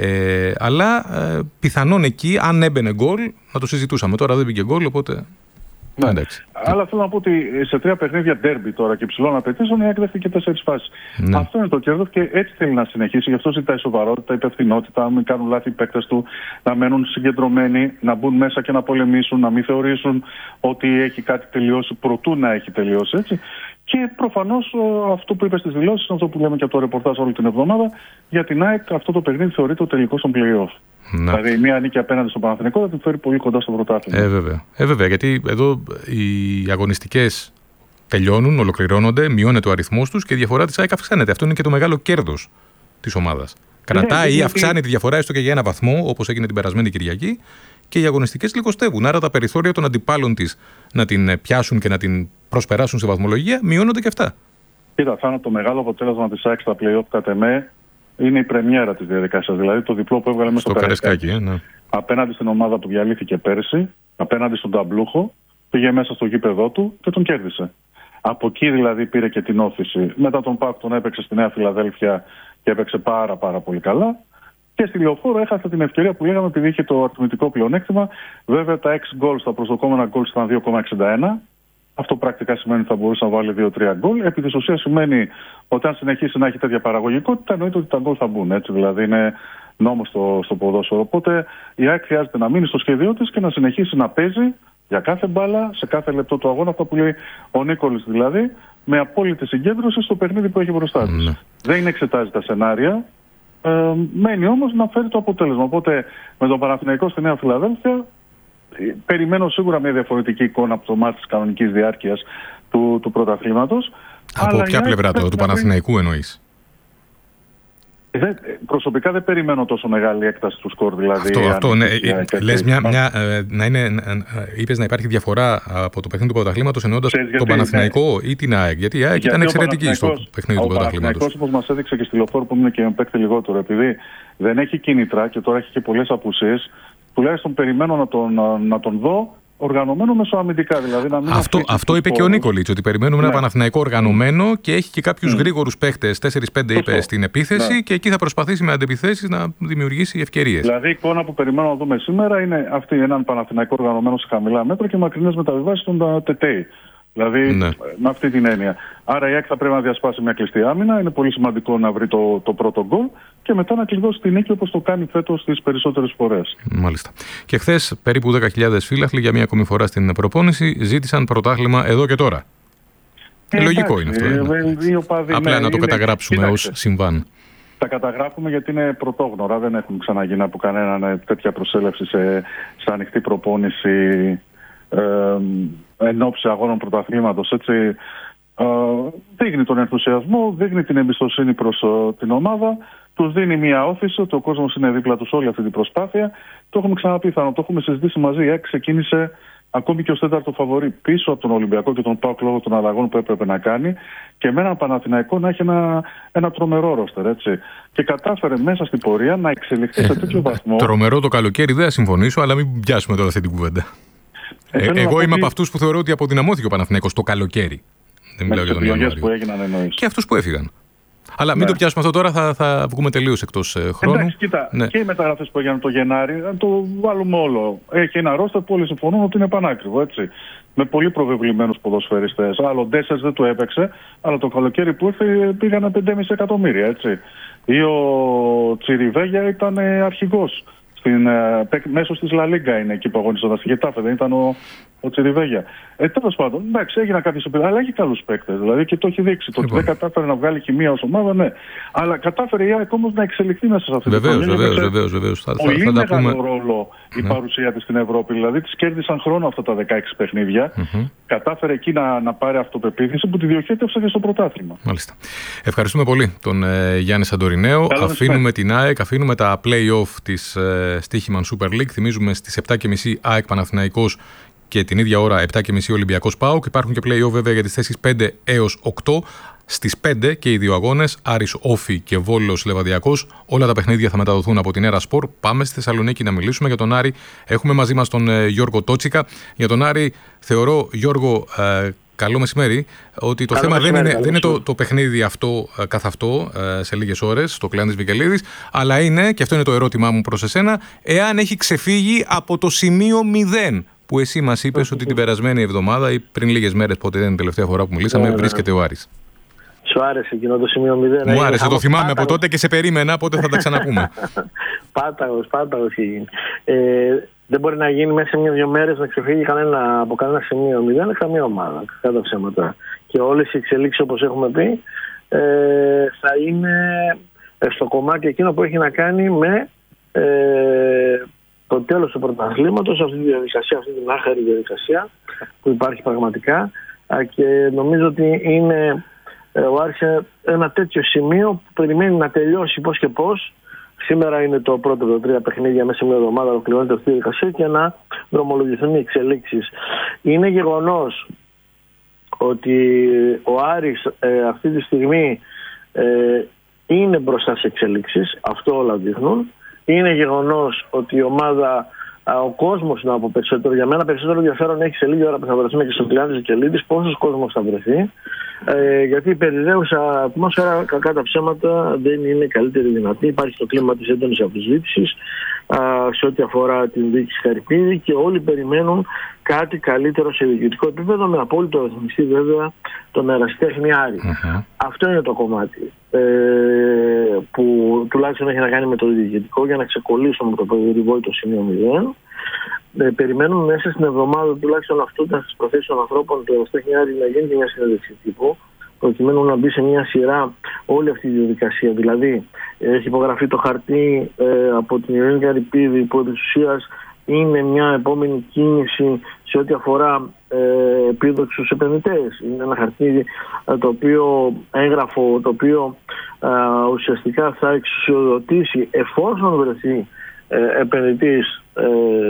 Ε, αλλά ε, πιθανόν εκεί, αν έμπαινε γκολ, να το συζητούσαμε. Τώρα δεν πήγε γκολ, οπότε. Ναι. Εντάξει. Αλλά θέλω να πω ότι σε τρία παιχνίδια ντέρμπι τώρα και υψηλών απαιτήσεων η ΑΕΚ δέχτηκε τέσσερις φάσεις. Ναι. Αυτό είναι το κέρδος και έτσι θέλει να συνεχίσει. Γι' αυτό ζητάει σοβαρότητα, υπευθυνότητα, να μην κάνουν λάθη οι παίκτες του, να μένουν συγκεντρωμένοι, να μπουν μέσα και να πολεμήσουν, να μην θεωρήσουν ότι έχει κάτι τελειώσει προτού να έχει τελειώσει. Έτσι. Και προφανώς αυτό που είπε στις δηλώσεις είναι αυτό που λέμε και από το ρεπορτάζ όλη την εβδομάδα. Για την ΑΕΚ αυτό το παιχνίδι θεωρείται ο τελικός των play-off. Να. Δηλαδή, μία νίκη απέναντι στον Παναθηναϊκό θα την φέρει πολύ κοντά στο πρωτάθλημα. Ε, βέβαια. Ε, βέβαια. Γιατί εδώ οι αγωνιστικές τελειώνουν, ολοκληρώνονται, μειώνεται ο αριθμός τους και η διαφορά της ΑΕΚ αυξάνεται. Αυτό είναι και το μεγάλο κέρδος της ομάδας. Κρατάει ή αυξάνει γιατί... τη διαφορά έστω και για ένα βαθμό, όπως έγινε την περασμένη Κυριακή, και οι αγωνιστικές λιγοστεύουν. Άρα τα περιθώρια των αντιπάλων της να την πιάσουν και να την προσπεράσουν σε βαθμολογία μειώνονται και αυτά. Κοίτα, θα είναι το μεγάλο αποτέλεσμα της ΑΕΚ στα play-off κατ' εμέ. Είναι η πρεμιέρα της διαδικασίας, δηλαδή το διπλό που έβγαλε μέσα στο Καρεσκάκι. Ε, ναι. Απέναντι στην ομάδα που διαλύθηκε πέρσι, απέναντι στον Ταμπλούχο, πήγε μέσα στο γήπεδό του και τον κέρδισε. Από εκεί δηλαδή πήρε και την όθηση. Μετά τον ΠΑΟΚ τον έπαιξε στη Νέα Φιλαδέλφεια και έπαιξε πάρα πάρα πολύ καλά. Και στη Λεωφόρο έχασε την ευκαιρία που λέγαμε επειδή είχε το αριθμητικό πλεονέκτημα. Βέβαια τα έξι γκολ, τα προσδοκόμενα γκολ ήταν δύο κόμμα εξήντα ένα. Αυτό πρακτικά σημαίνει ότι θα μπορούσε να βάλει δύο τρία γκολ. Επί της ουσίας σημαίνει ότι αν συνεχίσει να έχει τέτοια παραγωγικότητα, εννοείται ότι τα γκολ θα μπουν. Έτσι, δηλαδή είναι νόμος στο, στο ποδόσφαιρο. Οπότε η ΑΕΚ χρειάζεται να μείνει στο σχέδιό της και να συνεχίσει να παίζει για κάθε μπάλα, σε κάθε λεπτό του αγώνα, αυτό που λέει ο Νίκολης δηλαδή, με απόλυτη συγκέντρωση στο παιχνίδι που έχει μπροστά της. Mm. Δεν εξετάζει τα σενάρια. Ε, μένει όμως να φέρει το αποτέλεσμα. Οπότε με τον Παναθηναϊκό στη Νέα Φιλαδέλφεια. Περιμένω σίγουρα μια διαφορετική εικόνα από το μάτι της κανονικής διάρκειας του, του πρωταθλήματος. Από αλλά ποια πλευρά το, του Παναθηναϊκού εννοείς? Δεν, προσωπικά δεν περιμένω τόσο μεγάλη έκταση του σκορ. Δηλαδή, αυτό, αυτό ναι. Λες μια, μια, να είναι, είπες να υπάρχει διαφορά από το παιχνίδι του πρωταθλήματος εννοώντας τον γιατί, Παναθηναϊκό ναι. ή την ΑΕΚ? Γιατί η ΑΕΚ γιατί ήταν εξαιρετική στο παιχνίδι του πρωταθλήματος. Ο Παναθηναϊκός, όπως μας έδειξε και στη Λεωφόρο που είναι και με παίκτη λιγότερο, επειδή δεν έχει κίνητρα και τώρα έχει και πολλές απουσίες, τουλάχιστον περιμένω να τον, να, να τον δω οργανωμένο μεσοαμυντικά. Δηλαδή να μην αυτό αυτό είπε και ο Νίκολιτς, ότι περιμένουμε ναι. ένα Παναθηναϊκό οργανωμένο και έχει και κάποιους mm. γρήγορους παίχτες, τέσσερις πέντε είπε στην επίθεση ναι. και εκεί θα προσπαθήσει με αντεπιθέσεις να δημιουργήσει ευκαιρίες. Δηλαδή η εικόνα που περιμένω να δούμε σήμερα είναι αυτή, έναν Παναθηναϊκό οργανωμένο σε χαμηλά μέτρα και μακρινές μεταβιβάσεις των ΤΕΤΕΙ. Δηλαδή ναι. με αυτή την έννοια. Άρα η ΑΕΚ θα πρέπει να διασπάσει μια κλειστή άμυνα. Είναι πολύ σημαντικό να βρει το, το πρώτο γκολ και μετά να κλειδώσει την νίκη όπως το κάνει φέτος τις περισσότερες φορές. Μάλιστα. Και χθες περίπου δέκα χιλιάδες φύλαχλοι για μια ακόμη φορά στην προπόνηση ζήτησαν πρωτάθλημα εδώ και τώρα. Ε, Λογικό εντάξει, είναι αυτό. Ε, ε, παδί, Απλά ναι, να το είναι, καταγράψουμε ως συμβάν. Τα καταγράφουμε γιατί είναι πρωτόγνωρα. Δεν έχουν ξαναγίνει από κανέναν τέτοια προσέλευση σε, σε ανοιχτή προπόνηση. Ε, εν ώψη αγώνων πρωταθλήματος, έτσι, ε, δείχνει τον ενθουσιασμό, δείχνει την εμπιστοσύνη προς ε, την ομάδα, τους δίνει μια όθηση ότι ο κόσμος είναι δίπλα τους όλη αυτή την προσπάθεια. Το έχουμε ξαναπεί, θα το έχουμε συζητήσει μαζί. Η ΑΕΚ ξεκίνησε ακόμη και ως τέταρτο φαβορί πίσω από τον Ολυμπιακό και τον ΠΑΟΚ λόγω των αλλαγών που έπρεπε να κάνει και με έναν Παναθηναϊκό να έχει ένα, ένα τρομερό ρόστερ, έτσι. Και κατάφερε μέσα στην πορεία να εξελιχθεί σε τέτοιο βαθμό. Τρομερό το καλοκαίρι, δεν θα συμφωνήσω, αλλά μην πιάσουμε τώρα αυτή την κουβέντα. Ε, ε, εγώ είμαι από αυτούς που θεωρώ ότι αποδυναμώθηκε ο Παναθηναϊκός το καλοκαίρι. Δεν μιλάω για τον Ιανουάριο. Που έγιναν, και αυτούς που έφυγαν. Αλλά μην ναι. το πιάσουμε αυτό τώρα, θα, θα βγούμε τελείως εκτός ε, χρόνου. Εντάξει, κοίτα, ναι. και οι μεταγραφές που έγιναν το Γενάρη, να το βάλουμε όλο. Έχει ένα ρόστερ που όλοι συμφωνούν ότι είναι πανάκριβο, έτσι. Με πολύ προβεβλημένους ποδοσφαιριστές. Άλλο ο Ντέσσερς δεν του έπαιξε, αλλά το καλοκαίρι που ήρθε πήγανε πέντε κόμμα πέντε εκατομμύρια, έτσι. Ή ο Τσιριβέγια ήταν αρχηγός. Στην, ε, μέσω της Λα Λίγκα είναι εκεί που αγωνίζονταν. Στη Γετάφε δεν ήταν ο, ο Τσιριβέγια. Ε, τέλος πάντων, εντάξει, έγιναν κάποιες επιδράσεις, αλλά έχει καλούς παίκτες. Δηλαδή και το έχει δείξει. Το ότι δεν κατάφερε να βγάλει χημεία ως ομάδα, ναι. Αλλά κατάφερε η ΑΕΚ όμως να εξελιχθεί μέσα σε αυτή την Βεβαίως, βεβαίως, βεβαίως, βεβαίως. Θα, πολύ θα, θα μεγάλο πούμε... ρόλο η ναι. παρουσία της στην Ευρώπη. Δηλαδή της κέρδισαν χρόνο αυτά τα δεκαέξι παιχνίδια. Mm-hmm. Κατάφερε εκεί να, να πάρει αυτοπεποίθηση που τη διοχέτευσε και στο πρωτάθλημα. Μάλιστα. Ευχαριστούμε πολύ τον ε, Γιάννη Σαντορινέο. Καλό αφήνουμε με. την ΑΕΚ, αφήνουμε τα play-off της ε, Στίχημαν Super League. Θυμίζουμε στις επτά και μισή ΑΕΚ Παναθηναϊκός και την ίδια ώρα επτά και μισή Ολυμπιακός ΠΑΟΚ. Υπάρχουν και play-off βέβαια για τις θέσεις πέντε έως οκτώ. Στις πέντε και οι δύο αγώνες, Άρης Όφη και Βόλος Λεβαδιακός. Όλα τα παιχνίδια θα μεταδοθούν από την Έρα Σπορ. Πάμε στη Θεσσαλονίκη να μιλήσουμε για τον Άρη. Έχουμε μαζί μας τον ε, Γιώργο Τότσικα. Για τον Άρη, θεωρώ, Γιώργο, ε, καλό μεσημέρι, ότι το καλό θέμα μεσημέρι, δεν είναι, δεν είναι το, το, το παιχνίδι αυτό ε, καθ' αυτό ε, σε λίγες ώρες, στο Κλεάνδης Βικελίδης, αλλά είναι, και αυτό είναι το ερώτημά μου προς εσένα, εάν έχει ξεφύγει από το σημείο μηδέν. Που εσύ μας είπες ότι την περασμένη εβδομάδα ή πριν λίγες μέρες, πότε δεν είναι η τελευταία φορά που μιλήσαμε, ναι, βρίσκεται ο Άρης. Σου άρεσε εκείνο το σημείο μηδέν? Μου άρεσε, το θυμάμαι πάταγος. Από τότε και σε περίμενα, πότε θα τα ξαναπούμε. Πάταγος, πάταγος. Ε, δεν μπορεί να γίνει μέσα σε μια-δυο μέρες να ξεφύγει κανένα, από κανένα σημείο μηδέν, καμία ομάδα, κατά ψέματα. Και όλες οι εξελίξεις, όπως έχουμε πει, ε, θα είναι στο κομμάτι εκείνο που έχει να κάνει με ε, το τέλος του πρωταθλήματος, αυτή τη διαδικασία, αυτή την άχαρη διαδικασία που υπάρχει πραγματικά, και νομίζω ότι είναι ο Άρης ένα τέτοιο σημείο που περιμένει να τελειώσει πώς και πώς. Σήμερα είναι το πρώτο από τρία παιχνίδια, μέσα σε μια εβδομάδα ολοκληρώνεται αυτή η διαδικασία και να δρομολογηθούν οι εξελίξεις. Είναι γεγονός ότι ο Άρης ε, αυτή τη στιγμή ε, είναι μπροστά σε εξελίξεις, αυτό όλα δείχνουν. Είναι γεγονός ότι η ομάδα, ο κόσμος να πω περισσότερο, για μένα περισσότερο ενδιαφέρον έχει σε λίγη ώρα που θα βρεθούμε και στο Κλεάνδης Βικελίδης, πόσος κόσμος θα βρεθεί. Ε, γιατί η περιραίουσα ατμόσφαιρα, κακά τα ψέματα, δεν είναι καλύτερη δυνατή. Υπάρχει το κλίμα της έντονης αμφισβήτησης σε ό,τι αφορά την διοίκηση Χαρυπίδη και όλοι περιμένουν κάτι καλύτερο σε διοικητικό επίπεδο, με απόλυτο ρυθμιστή βέβαια τον ερασιτέχνη Άρη. Uh-huh. Αυτό είναι το κομμάτι ε, που τουλάχιστον έχει να κάνει με το διοικητικό, για να ξεκολλήσουμε το περιβόητο σημείο μηδέν. Ε, περιμένουμε μέσα στην εβδομάδα τουλάχιστον αυτό στις προθέσεις των ανθρώπων του ερασιτέχνη Άρη να γίνει και μια συνέντευξη τύπου, προκειμένου να μπει σε μια σειρά όλη αυτή η διαδικασία. Δηλαδή, έχει υπογραφεί το χαρτί ε, από την Ειρήνη Χαρυπίδη, που επί της ουσίας είναι μια επόμενη κίνηση σε ό,τι αφορά ε, επίδοξους επενδυτές. Είναι ένα χαρτί ε, το οποίο έγγραφο, το οποίο ε, ουσιαστικά θα εξουσιοδοτήσει, εφόσον βρεθεί ε, επενδυτής ε,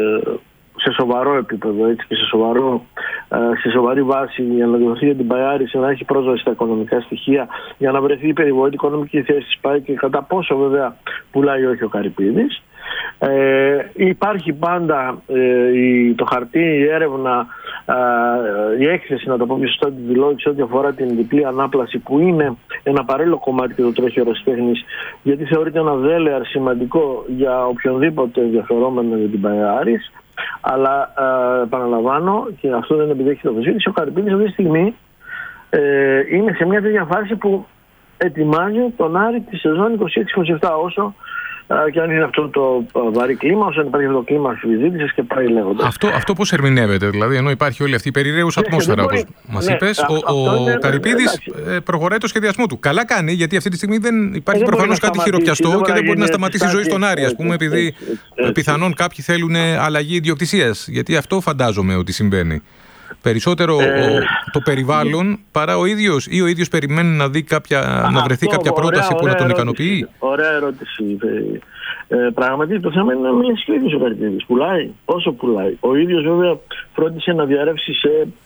σε σοβαρό επίπεδο, έτσι, και σε, σοβαρό, σε σοβαρή βάση, για να δοθεί για την Παϊάρηση, να έχει πρόσβαση στα οικονομικά στοιχεία, για να βρεθεί η περιβόητη οικονομική θέση της ΠΑΕ και κατά πόσο βέβαια πουλάει όχι ο Χαρυπίδης. Ε, υπάρχει πάντα ε, η, το χαρτί, η έρευνα, ε, η έκθεση, να το πω πιο σωστά, τη δηλώση ό,τι αφορά την διπλή ανάπλαση, που είναι ένα παράλληλο κομμάτι και το τρέχει ο ερασιτέχνης, γιατί θεωρείται ένα δέλεαρ σημαντικό για οποιονδήποτε ενδιαφερόμενο για την Παϊάρης. Αλλά ε, επαναλαμβάνω, και αυτό δεν επιδέχεται το αμφισβήτηση, ο Χαρυπίδης αυτή τη στιγμή ε, είναι σε μια τέτοια φάση που ετοιμάζει τον Άρη τη σεζόν είκοσι έξι είκοσι επτά, όσο ε, και αν είναι αυτό το βαρύ κλίμα, όσο υπάρχει αυτό το κλίμα αμφισβήτησης και πάει λέγοντας. Αυτό, αυτό πώς ερμηνεύεται, δηλαδή, ενώ υπάρχει όλη αυτή η περιραίουσα ατμόσφαιρα, όπως μας ναι, είπες, ο, ο Χαρυπίδης προχωράει το σχεδιασμό του. Καλά κάνει, γιατί αυτή τη στιγμή δεν υπάρχει προφανώς κάτι χειροπιαστό και δεν μπορεί να σταματήσει η ζωή στον Άρη, ας πούμε, επειδή πιθανόν κάποιοι θέλουν αλλαγή ιδιοκτησίας. Γιατί αυτό φαντάζομαι ότι συμβαίνει. Περισσότερο ε, ο, το περιβάλλον παρά ο ίδιος, ή ο ίδιος περιμένει να, δει κάποια, να βρεθεί αυτό, κάποια πρόταση ωραία, που ωραία να τον ικανοποιεί. Ωραία ερώτηση. Ε, πραγματικά το θέμα είναι να μιλήσει ο ίδιος ο Χαρυπίδης. Πουλάει όσο πουλάει. Ο ίδιος βέβαια φρόντισε να διαρρεύσει σε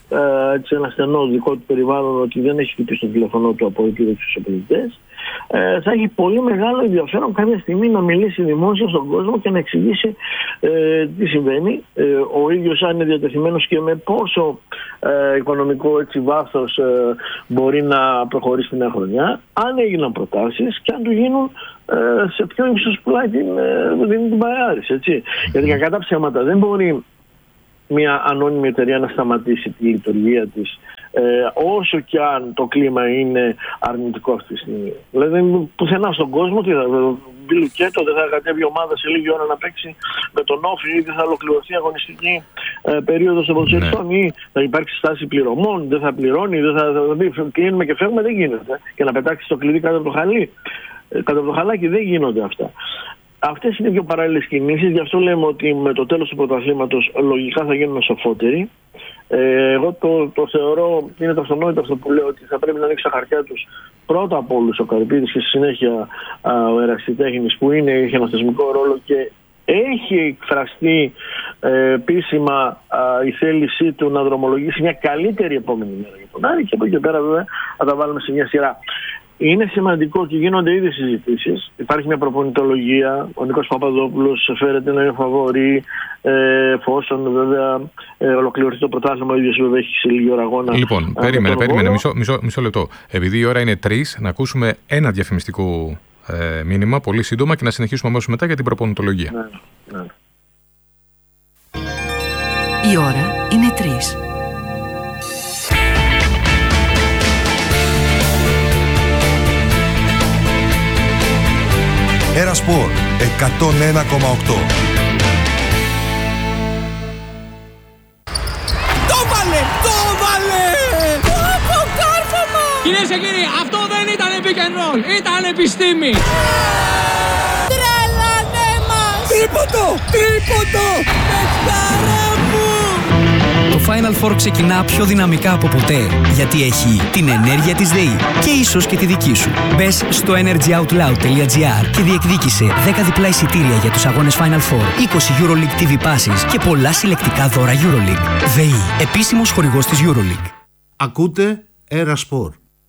ε, ένα στενό δικό του περιβάλλον, ότι δεν έχει χτυπήσει το τηλέφωνο του από επίδοξους επενδυτές, ε, θα έχει πολύ μεγάλο ενδιαφέρον κάποια στιγμή να μιλήσει δημόσια στον κόσμο και να εξηγήσει ε, τι συμβαίνει. Ε, ο ίδιος, αν είναι διατεθειμένος και με πόσο ε, οικονομικό έτσι, βάθος ε, μπορεί να προχωρήσει την νέα χρονιά, αν έγιναν προτάσεις και αν του γίνουν ε, σε ποιο ύψος πουλάει την, ε, δίνει την παρεάρεση. Έτσι. Γιατί κακά τα ψέματα δεν μπορεί μια ανώνυμη εταιρεία να σταματήσει τη λειτουργία της, ε, όσο και αν το κλίμα είναι αρνητικό αυτή τη στιγμή. Δηλαδή, πουθενά στον κόσμο, τι θα μπει λουκέτο, δεν θα κατέβει ομάδα σε λίγη ώρα να παίξει με τον Όφη, ή δεν θα ολοκληρωθεί η αγωνιστική ε, περίοδος των ποδοσφαιριστών, ναι. Ή θα υπάρξει στάση πληρωμών, δεν θα πληρώνει, δεν θα, θα δει, κλείνουμε και φεύγουμε, δεν γίνεται. Και να πετάξει το κλειδί κάτω από το χαλί. Ε, κάτω από το χαλάκι δεν γίνονται αυτά. Αυτές είναι δύο παράλληλες κινήσεις, γι' αυτό λέμε ότι με το τέλος του πρωταθλήματος λογικά θα γίνουν σοφότεροι. Ε, εγώ το, το θεωρώ, είναι το αυτονόητο αυτό που λέω, ότι θα πρέπει να ανοίξει τα χαρτιά τους πρώτα από όλους ο Καρυπίδης και στη συνέχεια α, ο Ερασιτέχνης, που είναι, είχε ένα θεσμικό ρόλο και έχει εκφραστεί ε, επίσημα α, η θέλησή του να δρομολογήσει μια καλύτερη επόμενη μέρα για τον Άρη, και από εκεί και πέρα βέβαια θα τα βάλουμε σε μια σειρά. Είναι σημαντικό και γίνονται ήδη συζητήσεις. Υπάρχει μια προπονητολογία. Ο Νίκος Παπαδόπουλος φέρεται να είναι φαβορί, ε, εφόσον βέβαια ε, ολοκληρωθεί το πρωτάθλημα. Ο ίδιος βέβαια έχει σε λίγη ώρα αγώνα. Λοιπόν, α, περίμενε, περίμενε μισό, μισό, μισό λεπτό. Επειδή η ώρα είναι τρεις, να ακούσουμε ένα διαφημιστικό ε, μήνυμα πολύ σύντομα και να συνεχίσουμε αμέσως μετά για την προπονητολογία. Ναι, ναι. Η ώρα είναι τρεις. Ένα Σπορ εκατόν ένα κόμμα οκτώ. Το βάλε! Το βάλε! Το κάρφωμα! Κυρίες και κύριοι, αυτό δεν ήταν pick and roll, ήταν επιστήμη! Τρέλανε μας! Τρίποντο! Τρίποντο! Παιχτάρα μου! Το Final Four ξεκινά πιο δυναμικά από ποτέ, γιατί έχει την ενέργεια της ΔΕΗ και ίσως και τη δική σου. Μπες στο energyoutloud τελεία gr και διεκδίκησε δέκα διπλά εισιτήρια για τους αγώνες Final Four, είκοσι EuroLeague τι βι Passes και πολλά συλλεκτικά δώρα EuroLeague. ΔΕΗ, επίσημος χορηγός της EuroLeague. Ακούτε Ένα Σπορ.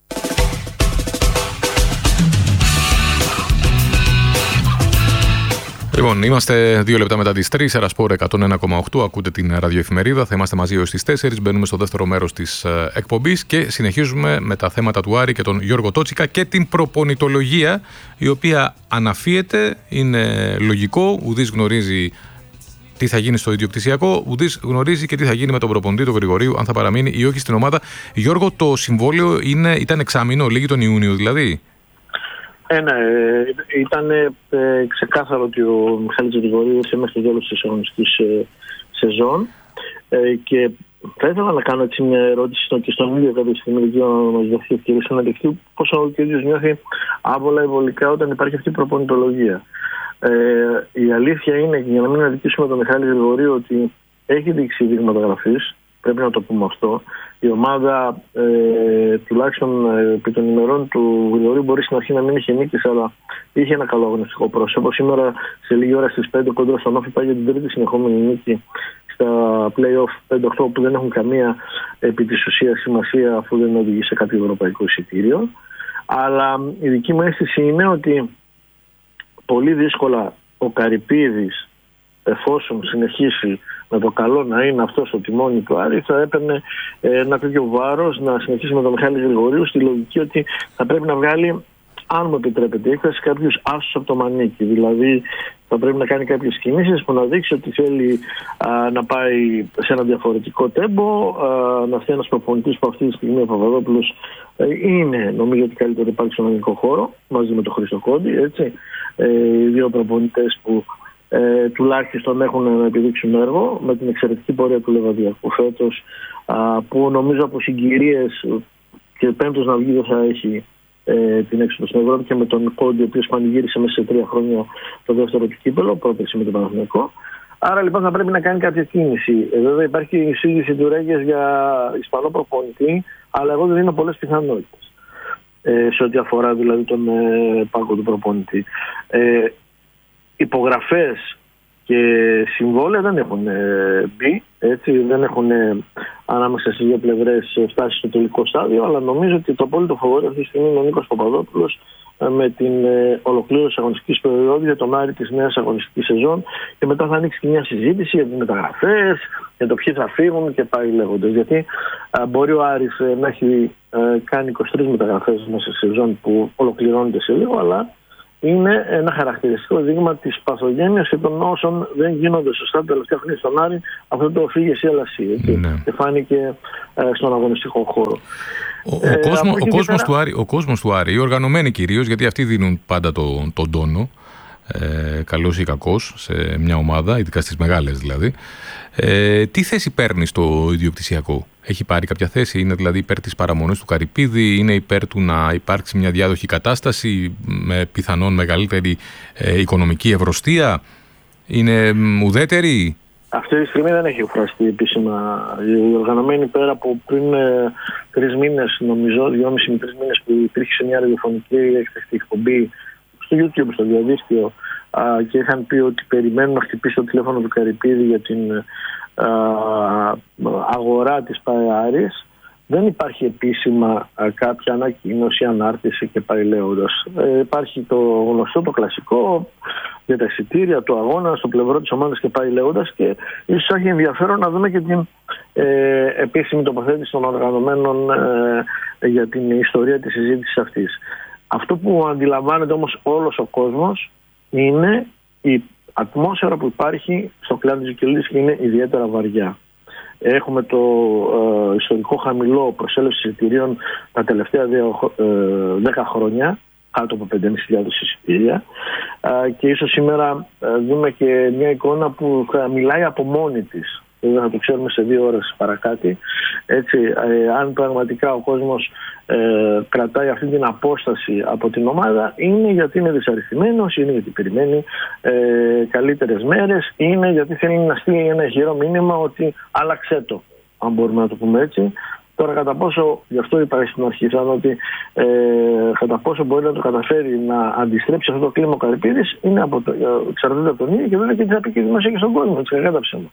Λοιπόν, είμαστε δύο λεπτά μετά τις τρεις, Ένα Σπορ εκατόν ένα κόμμα οκτώ, ακούτε την ραδιοεφημερίδα, θα είμαστε μαζί έως τις τέσσερις, μπαίνουμε στο δεύτερο μέρος της εκπομπής και συνεχίζουμε με τα θέματα του Άρη και τον Γιώργο Τότσικα και την προπονητολογία, η οποία αναφύεται, είναι λογικό, ουδής γνωρίζει τι θα γίνει στο ιδιοκτησιακό, ουδής γνωρίζει και τι θα γίνει με τον προπονητή του Γρηγορίου, αν θα παραμείνει ή όχι στην ομάδα. Γιώργο, το συμβόλαιο είναι, ήταν εξάμηνο, λίγη τον Ιούνιο δηλαδή. Ε, ναι, ήταν ε, ξεκάθαρο ότι ο Μιχάλης Γρηγορίου ήρθε μέχρι το τέλος της αγωνιστικής ε, σεζόν ε, και θα ήθελα να κάνω έτσι μια ερώτηση στον, και στον ίδιο κάποια στιγμή για να μας δοθεί ευκαιρία να δεχτεί πώς ο ίδιος νιώθει άβολα ή βολικά όταν υπάρχει αυτή η προπονητολογία. Ε, η αλήθεια είναι, και για να μην αδικήσουμε τον Μιχάλη Γρηγορίου, ότι έχει δείξει δείγματα γραφής, πρέπει να το πούμε αυτό. Η ομάδα, ε, τουλάχιστον ε, επί των ημερών του Γρηγορίου, μπορεί στην αρχή να μην είχε νίκης, αλλά είχε ένα καλό αγωνιστικό πρόσωπο. Σήμερα, σε λίγη ώρα στις πέντε κοντά στον Όφη, πάει για την τρίτη συνεχόμενη νίκη στα play-off πέντε οκτώ, που δεν έχουν καμία επί της ουσίας σημασία, αφού δεν οδηγεί σε κάποιο ευρωπαϊκό εισιτήριο. Αλλά η δική μου αίσθηση είναι ότι πολύ δύσκολα ο Καρυπίδης, εφόσον συνεχίσει με το καλό να είναι αυτό στο τιμόνι του Άρη, θα έπαιρνε ένα τέτοιο βάρος να συνεχίσει με τον Μιχάλη Γρηγορίου, στη λογική ότι θα πρέπει να βγάλει, αν μου επιτρέπετε η έκφραση, κάποιους άσους από το μανίκι. Δηλαδή θα πρέπει να κάνει κάποιες κινήσεις που να δείξει ότι θέλει α, να πάει σε ένα διαφορετικό τέμπο, α, να φτιάξει ένας προπονητής που αυτή τη στιγμή ο Παπαδόπουλος ε, είναι, νομίζω ότι καλύτερα υπάρχει στον ελληνικό χώρο, μαζί με τον Χρήστο Κόντι, έτσι. Ε, οι δύο προπονητές που Ε, τουλάχιστον έχουν να επιδείξουν έργο, με την εξαιρετική πορεία του Λεβαδιακού φέτος, α, που νομίζω από συγκυρίες και πέμπτος να βγει δεν θα έχει ε, την έξοδο στην Ευρώπη, και με τον Κόντι, ο οποίος πανηγύρισε μέσα σε τρία χρόνια το δεύτερο του κύπελο, πρόπερση με τον Παναθηναϊκό. Άρα λοιπόν θα πρέπει να κάνει κάποια κίνηση. Ε, βέβαια υπάρχει η εισήγηση του Ρέγγες για Ισπανό προπονητή, αλλά εγώ δεν δίνω πολλές πιθανότητες ε, σε ό,τι αφορά δηλαδή τον ε, πάγκο του προπονητή. Ε, υπογραφές και συμβόλαια δεν έχουν ε, μπει, έτσι, δεν έχουν ε, ανάμεσα στις δύο πλευρές φτάσει στο τελικό στάδιο, αλλά νομίζω ότι το απόλυτο φαβορί αυτή τη στιγμή είναι ο Νίκος Παπαδόπουλος με την ε, ολοκλήρωση αγωνιστικής περίοδου για τον Άρη της νέας αγωνιστικής σεζόν, και μετά θα ανοίξει και μια συζήτηση για τις μεταγραφές, για το ποιοι θα φύγουν και πάει λέγοντας. Γιατί ε, μπορεί ο Άρης ε, να έχει ε, κάνει είκοσι τρεις μεταγραφές μέσα σε σεζόν που ολοκληρώνεται σε λίγο, αλλά είναι ένα χαρακτηριστικό δείγμα της παθογένειας και των όσων δεν γίνονται σωστά τα τελευταία χρόνια στον Άρη, αυτό το φύγε εσύ έλα εσύ, ναι. Και φάνηκε ε, στον αγωνιστικό χώρο. Ο, ο, ε, κόσμο, ο, κόσμος πέρα... του Άρη, ο κόσμος του Άρη, οι οργανωμένοι κυρίως, γιατί αυτοί δίνουν πάντα τον το τόνο, ε, καλός ή κακός, σε μια ομάδα, ειδικά στις μεγάλες δηλαδή. Ε, τι θέση παίρνει στο ιδιοκτησιακό? Έχει πάρει κάποια θέση? Είναι δηλαδή υπέρ της παραμονής του Καρυπίδη? Είναι υπέρ του να υπάρξει μια διάδοχη κατάσταση με πιθανόν μεγαλύτερη ε, οικονομική ευρωστία? Είναι ουδέτερη? Αυτή τη στιγμή δεν έχει εκφραστεί επίσημα. Οι οργανωμένοι, πέρα από πριν ε, τρεις μήνες, νομίζω, δυόμισι με τρεις μήνες, που υπήρχε μια ραδιοφωνική εκπομπή στο YouTube, στο διαδίκτυο, α, και είχαν πει ότι περιμένουν να χτυπήσει το τηλέφωνο του Καρυπίδη για την α, αγορά της ΠΑΕ-Άρης. Δεν υπάρχει επίσημα α, κάποια ανακοίνωση, ανάρτηση και πάει λέγοντας. Ε, υπάρχει το γνωστό, το κλασικό, για τα εισιτήρια του αγώνα στο πλευρό της ομάδας και πάει λέγοντας, και ίσως έχει ενδιαφέρον να δούμε και την ε, επίσημη τοποθέτηση των οργανωμένων ε, για την ιστορία της συζήτησης αυτής. Αυτό που αντιλαμβάνεται όμως όλος ο κόσμος είναι η ατμόσφαιρα που υπάρχει στο κλάδο της Βικελίδης, και είναι ιδιαίτερα βαριά. Έχουμε το ε, ιστορικό χαμηλό προσέλευση εισιτηρίων τα τελευταία δέκα χρόνια, κάτω από πέντε χιλιάδες πεντακόσια εισιτήρια, ε, και ίσως σήμερα ε, δούμε και μια εικόνα που θα μιλάει από μόνη της. Δεν θα το ξέρουμε σε δύο ώρες παρακάτω. Έτσι, ε, αν πραγματικά ο κόσμος ε, κρατάει αυτή την απόσταση από την ομάδα, είναι γιατί είναι δυσαρεστημένος, είναι γιατί περιμένει ε, καλύτερες μέρες, είναι γιατί θέλει να στείλει ένα ηχηρό μήνυμα ότι άλλαξε το, αν μπορούμε να το πούμε έτσι. Τώρα, κατά πόσο, γι' αυτό είπα στην αρχή, σαν ότι ε, κατά πόσο μπορεί να το καταφέρει να αντιστρέψει αυτό το κλίμα ο Καρυπίδης, είναι από το, εξαρτάται από τον ίδιο, και βέβαια και τι θα πει και η δημοσία και στον κόσμο. Έτσι, κακά τα ψέματα.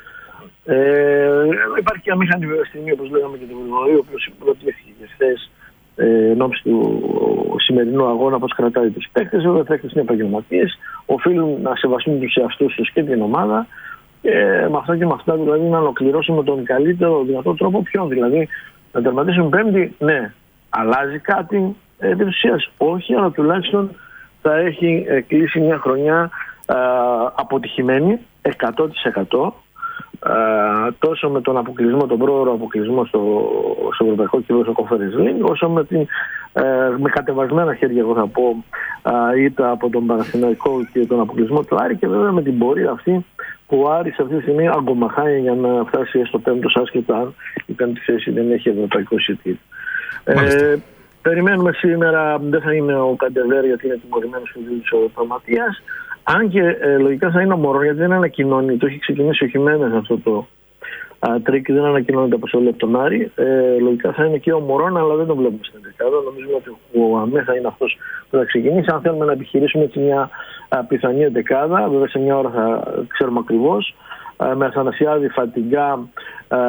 Ε, υπάρχει και αμήχανη στιγμή, όπως λέγαμε, και τον Γρηγορή, ο οποίος υπηρετήθηκε και χθες ε, ενώπιση του σημερινού αγώνα, πώς κρατάει τους παίκτες. Βέβαια, οι παίκτες είναι επαγγελματίες, οφείλουν να σεβαστούν τους εαυτούς τους και την ομάδα, και με αυτά και με αυτά δηλαδή να ολοκληρώσουμε τον καλύτερο δυνατό τρόπο. Ποιον δηλαδή? Να τερματίσουν πέμπτη? Ναι. Αλλάζει κάτι ε, επί της ουσίας? Όχι, αλλά τουλάχιστον θα έχει ε, κλείσει μια χρονιά ε, αποτυχημένη εκατό τοις εκατό. Uh, τόσο με τον αποκλεισμό, τον πρόωρο αποκλεισμό στο, στο Ευρωπαϊκό Κοινό, στο Conference League, όσο με, την, uh, με κατεβασμένα χέρια, εγώ θα πω, uh, είτε από τον Παναθηναϊκό και τον αποκλεισμό του Άρη, και βέβαια με την πορεία αυτή που ο Άρης αυτή τη στιγμή αγκομαχάει για να φτάσει στο πέμπτος, άσχετα αν η πέμπτη θέση δεν έχει ευρωπαϊκό εισιτήριο. Ε, περιμένουμε σήμερα, δεν θα είναι ο Καντεβέρ γιατί είναι τιμωρημένος ο Προματίας. Αν και ε, λογικά θα είναι ο Μωρόν, γιατί δεν ανακοινώνει, το έχει ξεκινήσει ο Χιμένες αυτό το α, τρίκ, δεν ανακοινώνεται από σε από τον Άρη. Ε, λογικά θα είναι και ο Μωρόν, αλλά δεν τον βλέπουμε στην δεκάδα. Νομίζουμε ότι ο Αμέ θα είναι αυτός που θα ξεκινήσει. Αν θέλουμε να επιχειρήσουμε έτσι μια α, πιθανή δεκάδα, βέβαια σε μια ώρα θα ξέρουμε ακριβώς. Α, με Αθανασιάδη, Φατιγκά, α,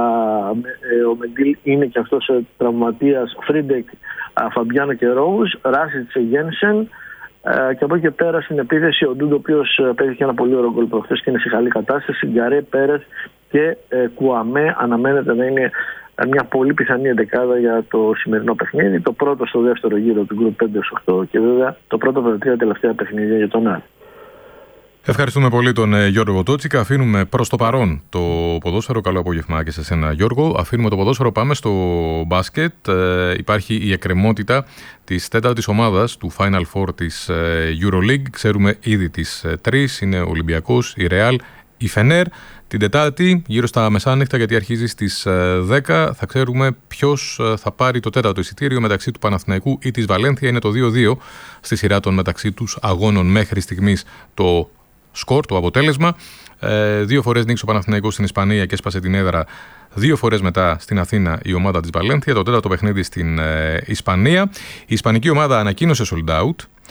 ε, ο Μεντήλ είναι και αυτός ε, τραυματίας, Φρίντεκ, α, Φαμπιάνο και Ρόους, Ράσιτς, Γένσεν. Uh, και από εκεί και πέρα στην επίθεση ο Ντούντο, ο οποίος uh, παίζει και ένα πολύ ωραίο γκολ προχθές και είναι σε καλή κατάσταση. Γκαρέ, Πέρεθ και uh, Κουαμέ αναμένεται να είναι uh, μια πολύ πιθανή εντεκάδα για το σημερινό παιχνίδι. Το πρώτο στο δεύτερο γύρο του γκρουπ πέντε οκτώ και βέβαια το πρώτο από τα τρία τελευταία παιχνίδια για τον Άρη. Ευχαριστούμε πολύ τον ε, Γιώργο Τσότσικα. Αφήνουμε προς το παρόν το ποδόσφαιρο. Καλό απόγευμα και σε σένα, Γιώργο. Αφήνουμε το ποδόσφαιρο, πάμε στο μπάσκετ. Ε, υπάρχει η εκκρεμότητα της τέταρτης ομάδας του Final Four της ε, EuroLeague. Ξέρουμε ήδη τις ε, τρεις. Είναι ο Ολυμπιακός, η Real, η Φενέρ. Την Τετάρτη, γύρω στα μεσάνυχτα, γιατί αρχίζει στις ε, δέκα, θα ξέρουμε ποιος ε, θα πάρει το τέταρτο εισιτήριο μεταξύ του Παναθηναϊκού ή της Βαλένθια. Είναι το δύο δύο στη σειρά των μεταξύ τους αγώνων μέχρι στιγμής το σκορ, το αποτέλεσμα. Ε, δύο φορές νίκησε ο Παναθηναϊκός στην Ισπανία και έσπασε την έδρα δύο φορές μετά στην Αθήνα η ομάδα της Βαλένθια. Το τέταρτο παιχνίδι στην ε, Ισπανία. Η ισπανική ομάδα ανακοίνωσε sold out.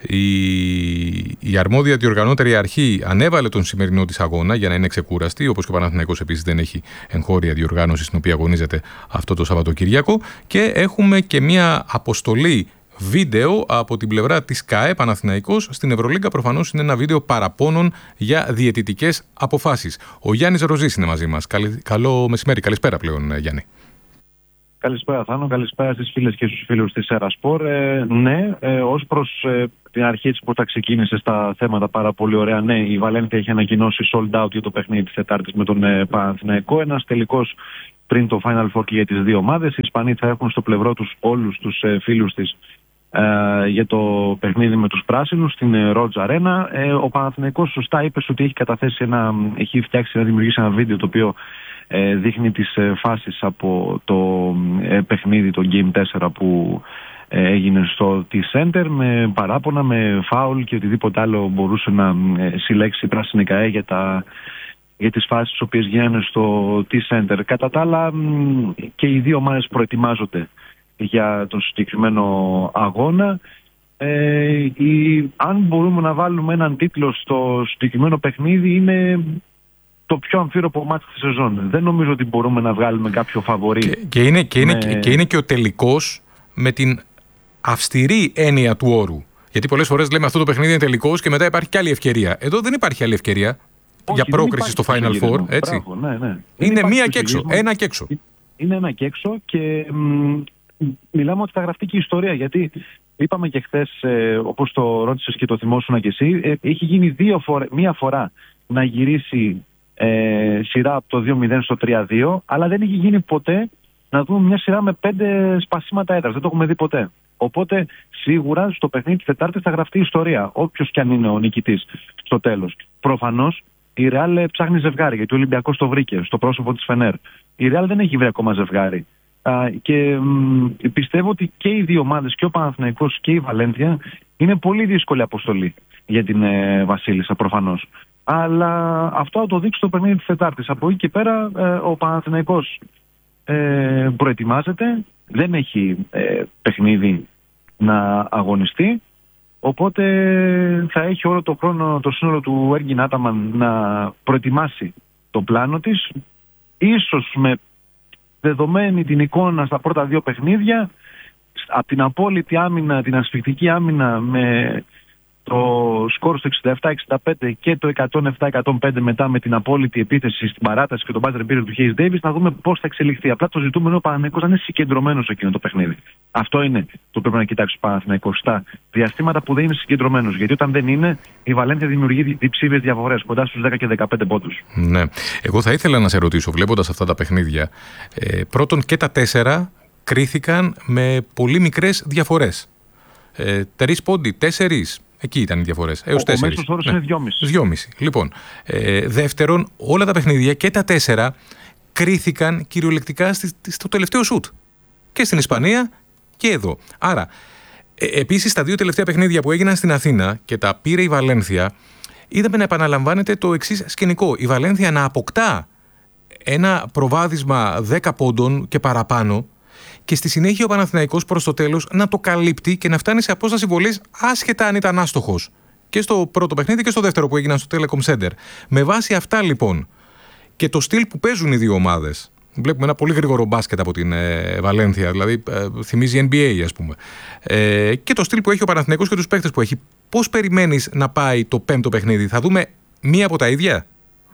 Η, η αρμόδια διοργανώτερη αρχή ανέβαλε τον σημερινό της αγώνα για να είναι ξεκούραστη, όπως και ο Παναθηναϊκός επίσης δεν έχει εγχώρια διοργάνωση στην οποία αγωνίζεται αυτό το Σαββατοκύριακο, και έχουμε και μια αποστολή βίντεο από την πλευρά της ΚΑΕ Παναθηναϊκός στην Ευρωλίγκα. Προφανώς είναι ένα βίντεο παραπώνων για διαιτητικές αποφάσεις. Ο Γιάννης Ροζής είναι μαζί μας. Καλό μεσημέρι, καλησπέρα πλέον, Γιάννη. Καλησπέρα Θάνο, καλησπέρα στις φίλες και στους φίλους της Ερασπορ. Ε, ναι, ε, ως προς ε, την αρχή της που θα ξεκίνησε στα θέματα πάρα πολύ ωραία. Ναι, η Βαλένθια έχει ανακοινώσει sold out για το παιχνίδι της Τετάρτης με τον ε, Παναθηναϊκό. Ένας τελικός πριν το Final Four και για τις δύο ομάδες. Οι Ισπανοί θα έχουν στο πλευρό τους όλους τους ε, φίλους της ε, για το παιχνίδι με τους πράσινους στην ε, Rhodes Arena. Ε, ο Παναθηναϊκός σωστά είπε ότι έχει καταθέσει ένα, έχει φτιάξει να δημιουργήσει ένα βίντεο το οποίο Ε, δείχνει τις ε, φάσεις από το ε, παιχνίδι, το Game τέσσερα που ε, έγινε στο T-Center, με παράπονα, με φάουλ και οτιδήποτε άλλο μπορούσε να ε, συλλέξει η πράσινη ΚΑΕ για, τα, για τις φάσεις τις οποίες γίνανε στο T-Center. Κατά τα άλλα, μ, και οι δύο ομάδες προετοιμάζονται για τον συγκεκριμένο αγώνα. Ε, η, αν μπορούμε να βάλουμε έναν τίτλο στο συγκεκριμένο παιχνίδι, είναι το πιο αμφίροπο μάτι της σεζόν. Δεν νομίζω ότι μπορούμε να βγάλουμε κάποιο φαβορί. Και, και, είναι, και, με... είναι, και είναι και ο τελικός με την αυστηρή έννοια του όρου. Γιατί πολλές φορές λέμε αυτό το παιχνίδι είναι τελικός και μετά υπάρχει και άλλη ευκαιρία. Εδώ δεν υπάρχει άλλη ευκαιρία. Όχι, για πρόκριση στο Final Four. Έτσι. Μπράβο, ναι, ναι. Είναι μία και έξω. Ένα και έξω. Είναι ένα και έξω και μ, μιλάμε ότι θα γραφτεί και η ιστορία. Γιατί είπαμε και χθες, ε, όπως το ρώτησες και το θυμόσουνα κι εσύ, ε, έχει γίνει δύο φορά, μία φορά να γυρίσει Ε, σειρά από το δύο μηδέν στο τρία δύο, αλλά δεν έχει γίνει ποτέ να δούμε μια σειρά με πέντε σπασίματα έδρας. Δεν το έχουμε δει ποτέ. Οπότε σίγουρα στο παιχνίδι της Τετάρτης θα γραφτεί η ιστορία, όποιος κι αν είναι ο νικητής στο τέλος. Προφανώς η Ρεάλ ψάχνει ζευγάρι, γιατί ο Ολυμπιακός το βρήκε στο πρόσωπο της Φενέρ. Η Ρεάλ δεν έχει βρει ακόμα ζευγάρι. Α, και μ, πιστεύω ότι και οι δύο ομάδες, και ο Παναθηναϊκός και η Βαλένθια, είναι πολύ δύσκολη αποστολή για την ε, Βασίλισσα προφανώς. Αλλά αυτό θα το δείξει το παιχνίδι της Τετάρτης. Από εκεί και πέρα ε, ο Παναθηναϊκός ε, προετοιμάζεται, δεν έχει ε, παιχνίδι να αγωνιστεί, οπότε θα έχει όλο το χρόνο το σύνολο του Έργιν Άταμαν να προετοιμάσει το πλάνο της, ίσως με δεδομένη την εικόνα στα πρώτα δύο παιχνίδια, από την απόλυτη άμυνα, την ασφυκτική άμυνα με το σκορ στο εξήντα επτά εξήντα πέντε και το εκατόν επτά εκατόν πέντε μετά με την απόλυτη επίθεση στην παράταση και τον buzzer beater του Hayes Davis, να δούμε πώς θα εξελιχθεί. Απλά το ζητούμενο ο Παναθηναϊκός να είναι συγκεντρωμένος σε εκείνο το παιχνίδι. Αυτό είναι το πρέπει να κοιτάξει ο Παναθηναϊκός στα διαστήματα που δεν είναι συγκεντρωμένος. Γιατί όταν δεν είναι, η Βαλένθια δημιουργεί διψήφιες διαφορές, κοντά στους δέκα και δεκαπέντε πόντους. Ναι. Εγώ θα ήθελα να σε ρωτήσω, βλέποντας αυτά τα παιχνίδια, ε, πρώτον και τα τέσσερα κρίθηκαν με πολύ μικρές διαφορές. Ε, Τρεις πόντι, τέσσερις. Εκεί ήταν οι διαφορές. Έως τέσσερα. Ο μέσος όρος είναι δυόμισι. δυόμισι. Λοιπόν, ε, δεύτερον, όλα τα παιχνίδια και τα τέσσερα κρίθηκαν κυριολεκτικά στο τελευταίο σουτ. Και στην Ισπανία και εδώ. Άρα, ε, επίσης, τα δύο τελευταία παιχνίδια που έγιναν στην Αθήνα και τα πήρε η Βαλένθια, είδαμε να επαναλαμβάνεται το εξής σκηνικό. Η Βαλένθια να αποκτά ένα προβάδισμα δέκα πόντων και παραπάνω, και στη συνέχεια ο Παναθηναϊκός προς το τέλος να το καλύπτει και να φτάνει σε απόσταση βολής άσχετα αν ήταν άστοχος. Και στο πρώτο παιχνίδι και στο δεύτερο που έγιναν στο Telecom Center. Με βάση αυτά λοιπόν και το στυλ που παίζουν οι δύο ομάδες, βλέπουμε ένα πολύ γρήγορο μπάσκετ από την ε, Βαλένθια, δηλαδή ε, θυμίζει N B A ας πούμε, ε, και το στυλ που έχει ο Παναθηναϊκός και τους παίκτες που έχει, πώς περιμένεις να πάει το πέμπτο παιχνίδι? Θα δούμε μία από τα ίδια?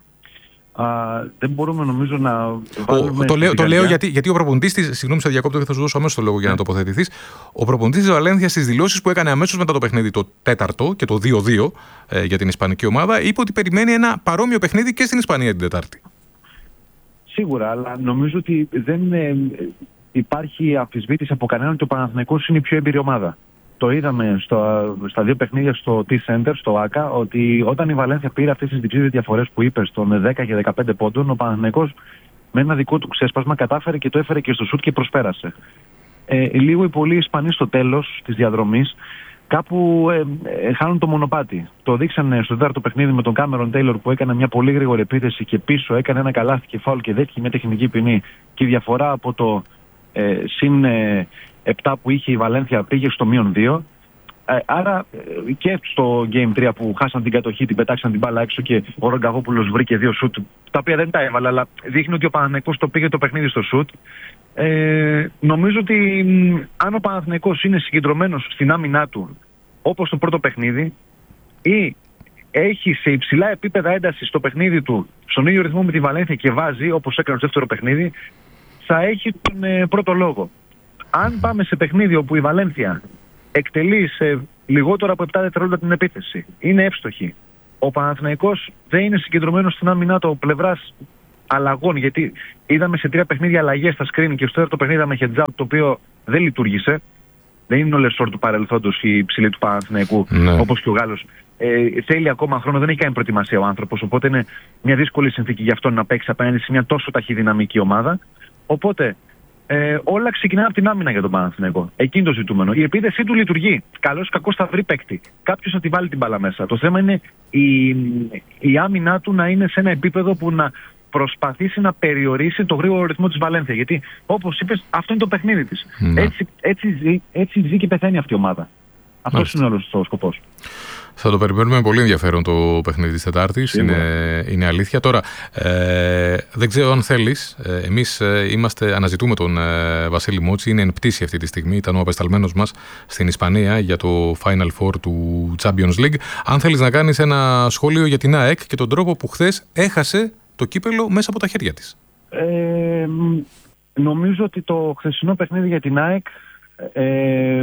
Uh, δεν μπορούμε νομίζω να ο, βάλουμε... Το λέω, το λέω γιατί, γιατί ο προπονητής της, συγγνώμη σε διακόπτω και θα σου δώσω αμέσως το λόγο για να τοποθετηθείς. Ο προπονητής της Βαλένθια στις δηλώσεις που έκανε αμέσως μετά το παιχνίδι το τέταρτο και το δύο δύο ε, για την ισπανική ομάδα, είπε ότι περιμένει ένα παρόμοιο παιχνίδι και στην Ισπανία την Τετάρτη. Σίγουρα, αλλά νομίζω ότι δεν ε, υπάρχει αμφισβήτηση από κανέναν ότι ο Παναθηναϊκός είναι η πιο έμπειρη ομάδα. Το είδαμε στο, στα δύο παιχνίδια στο T-Center, στο ΆΚΑ, ότι όταν η Βαλένθια πήρε αυτές τις διψήφιες διαφορές που είπε στον δέκα και δεκαπέντε πόντων, ο Παναθηναϊκός με ένα δικό του ξέσπασμα κατάφερε και το έφερε και στο σουτ και προσπέρασε. Ε, λίγο οι πολλοί Ισπανοί στο τέλος της διαδρομής κάπου ε, ε, χάνουν το μονοπάτι. Το δείξανε στο τέταρτο παιχνίδι με τον Κάμερον Τέιλορ που έκανε μια πολύ γρήγορη επίθεση και πίσω έκανε ένα καλάθι και φάουλ και δέχτηκε μια τεχνική ποινή. Και η διαφορά από το ε, συν ε, επτά που είχε η Βαλένθια πήγε στο μείον δύο. Ε, άρα ε, και στο Game τρία που χάσαν την κατοχή, την πετάξαν την μπάλα έξω και ο Ρογκαγόπουλος βρήκε δύο σουτ, τα οποία δεν τα έβαλε, αλλά δείχνει ότι ο Παναθηναϊκός το πήγε το παιχνίδι στο σουτ. Ε, νομίζω ότι μ, αν ο Παναθηναϊκός είναι συγκεντρωμένος στην άμυνά του όπως το πρώτο παιχνίδι ή έχει σε υψηλά επίπεδα ένταση στο παιχνίδι του στον ίδιο ρυθμό με τη Βαλένθια και βάζει όπως έκανε στο δεύτερο παιχνίδι, θα έχει τον ε, πρώτο λόγο. Αν πάμε σε παιχνίδι όπου η Βαλένθια εκτελεί σε λιγότερο από επτά δευτερόλεπτα την επίθεση, είναι εύστοχη, ο Παναθηναϊκός δεν είναι συγκεντρωμένος στην άμυνά του πλευράς αλλαγών, γιατί είδαμε σε τρία παιχνίδια αλλαγές στα screen και στο τέταρτο παιχνίδι είδαμε heads-up το οποίο δεν λειτουργήσε. Δεν είναι ο Λεσόρ του παρελθόντος η ψηλή του Παναθηναϊκού, ναι. όπως και ο Γάλλος. Ε, θέλει ακόμα χρόνο, δεν έχει κάνει προετοιμασία ο άνθρωπος, οπότε είναι μια δύσκολη συνθήκη για αυτόν να παίξει απέναντι σε μια τόσο ταχυδυναμική ομάδα. Οπότε ε, όλα ξεκινάνε από την άμυνα για τον Παναθηναϊκό. Εκείνο το ζητούμενο. Η επίθεσή του λειτουργεί. Καλώς ή κακώς θα βρει παίκτη. Κάποιος θα τη βάλει την μπάλα μέσα. Το θέμα είναι η, η άμυνά του να είναι σε ένα επίπεδο που να προσπαθήσει να περιορίσει το γρήγορο ρυθμό της Βαλένθια. Γιατί όπως είπες, αυτό είναι το παιχνίδι της. Ναι. Έτσι, έτσι, ζει, έτσι ζει και πεθαίνει αυτή η ομάδα. Αυτός είναι όλος ο σκοπός. Θα το περιμένουμε πολύ ενδιαφέρον το παιχνίδι της Τετάρτης. Είναι, είναι αλήθεια. Τώρα, ε, δεν ξέρω αν θέλεις. Ε, εμείς ε, είμαστε, αναζητούμε τον ε, Βασίλη Μότση. Είναι εν πτήση αυτή τη στιγμή. Ήταν ο απεσταλμένος μας στην Ισπανία για το Final Four του Champions League. Αν θέλεις να κάνεις ένα σχόλιο για την ΑΕΚ και τον τρόπο που χθες έχασε το κύπελο μέσα από τα χέρια της. Ε, νομίζω ότι το χθεσινό παιχνίδι για την ΑΕΚ ε,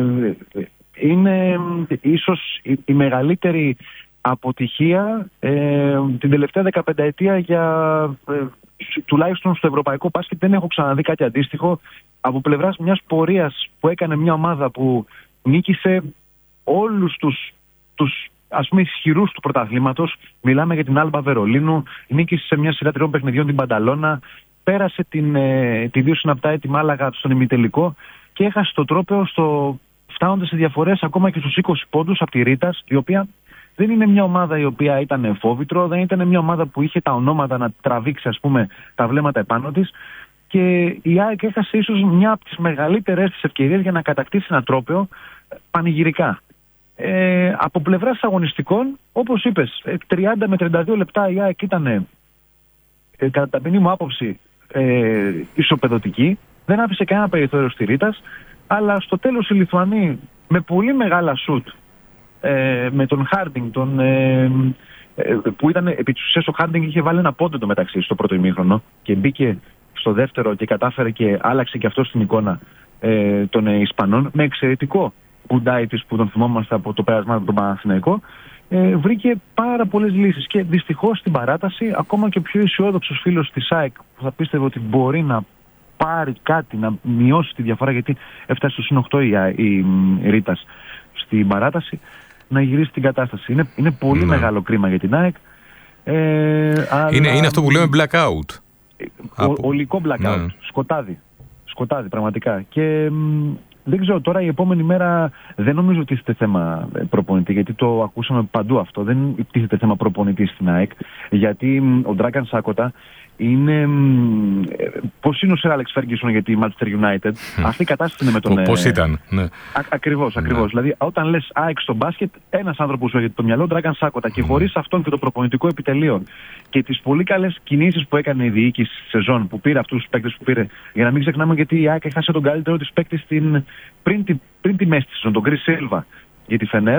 είναι ίσως η, η μεγαλύτερη αποτυχία ε, την τελευταία δεκαπενταετία για ε, τουλάχιστον στο ευρωπαϊκό μπάσκετ. Δεν έχω ξαναδεί κάτι αντίστοιχο από πλευράς μιας πορείας που έκανε μια ομάδα που νίκησε όλους τους, τους ας πούμε ισχυρούς του πρωταθλήματος. Μιλάμε για την Άλμπα Βερολίνου, νίκησε σε μια σειρά τριών παιχνιδιών την Πανταλώνα, πέρασε την, ε, τη δύο συναπτά τη Μάλαγα στον ημιτελικό και έχασε το τρόπαιο στο, φτάνοντας σε διαφορές ακόμα και στους είκοσι πόντους από τη Ρίτας, η οποία δεν είναι μια ομάδα η οποία ήταν φόβητρο, δεν ήταν μια ομάδα που είχε τα ονόματα να τραβήξει ας πούμε τα βλέμματα επάνω της, και η ΑΕΚ έχασε ίσως μια από τις μεγαλύτερες της ευκαιρίες για να κατακτήσει ένα τρόπαιο πανηγυρικά. Ε, από πλευράς αγωνιστικών, όπως είπες, τριάντα με τριάντα δύο λεπτά η ΑΕΚ ήταν ε, κατά ταπεινή μου άποψη ε, ισοπεδωτική, δεν άφησε κανένα περιθώριο στη Ρίτας, αλλά στο τέλος οι Λιθουανοί με πολύ μεγάλα σουτ ε, με τον Χάρντινγκ τον, ε, ε, που ήταν επί της ουσίας ο Χάρντινγκ είχε βάλει ένα πόντο το μεταξύ στο πρώτο ημίχρονο και μπήκε στο δεύτερο και κατάφερε και άλλαξε και αυτό στην εικόνα ε, των ε, Ισπανών με εξαιρετικό Κουντάιτης που τον θυμόμαστε από το πέρασμα του Παναθηναϊκό, ε, βρήκε πάρα πολλές λύσεις και δυστυχώς στην παράταση ακόμα και ο πιο αισιόδοξος φίλος της ΑΕΚ που θα πίστευε ότι μπορεί να πάρει κάτι, να μειώσει τη διαφορά, γιατί έφτασε στο συν οκτώ η, η, η Ρίτας στην παράταση, να γυρίσει την κατάσταση. Είναι, είναι πολύ ναι. μεγάλο κρίμα για την ΑΕΚ. Ε, αλλά... είναι, είναι αυτό που λέμε blackout. Ο, ολικό blackout. Ναι. Σκοτάδι. Σκοτάδι πραγματικά. Και δεν ξέρω, τώρα η επόμενη μέρα δεν νομίζω ότι είστε θέμα προπονητή, γιατί το ακούσαμε παντού αυτό. Δεν τίθεται θέμα προπονητή στην ΑΕΚ, γιατί ο Ντράγκαν Σάκοτα είναι. Πώς είναι ο Σερ Άλεξ Φέργκισον για τη Manchester United. Αυτή η κατάσταση είναι με τον. Πώς ήταν, ναι. Α, ακριβώς, ακριβώς. Ναι. Δηλαδή, όταν λες ΑΕΚ στο μπάσκετ, ένας άνθρωπος σου έρχεται το μυαλό, Ντράγκαν Σάκοτα. Και χωρίς αυτόν και το προπονητικό επιτελείο και τις πολύ καλές κινήσεις που έκανε η διοίκηση στη σεζόν, που πήρε αυτούς τους παίκτες που πήρε, για να μην ξεχνάμε, γιατί η ΑΕΚ έχασε τον καλύτερο της παίκτη στην. Πριν τη, πριν τη μέση της, τον Γκρι Σίλβα για τη Φενέρ,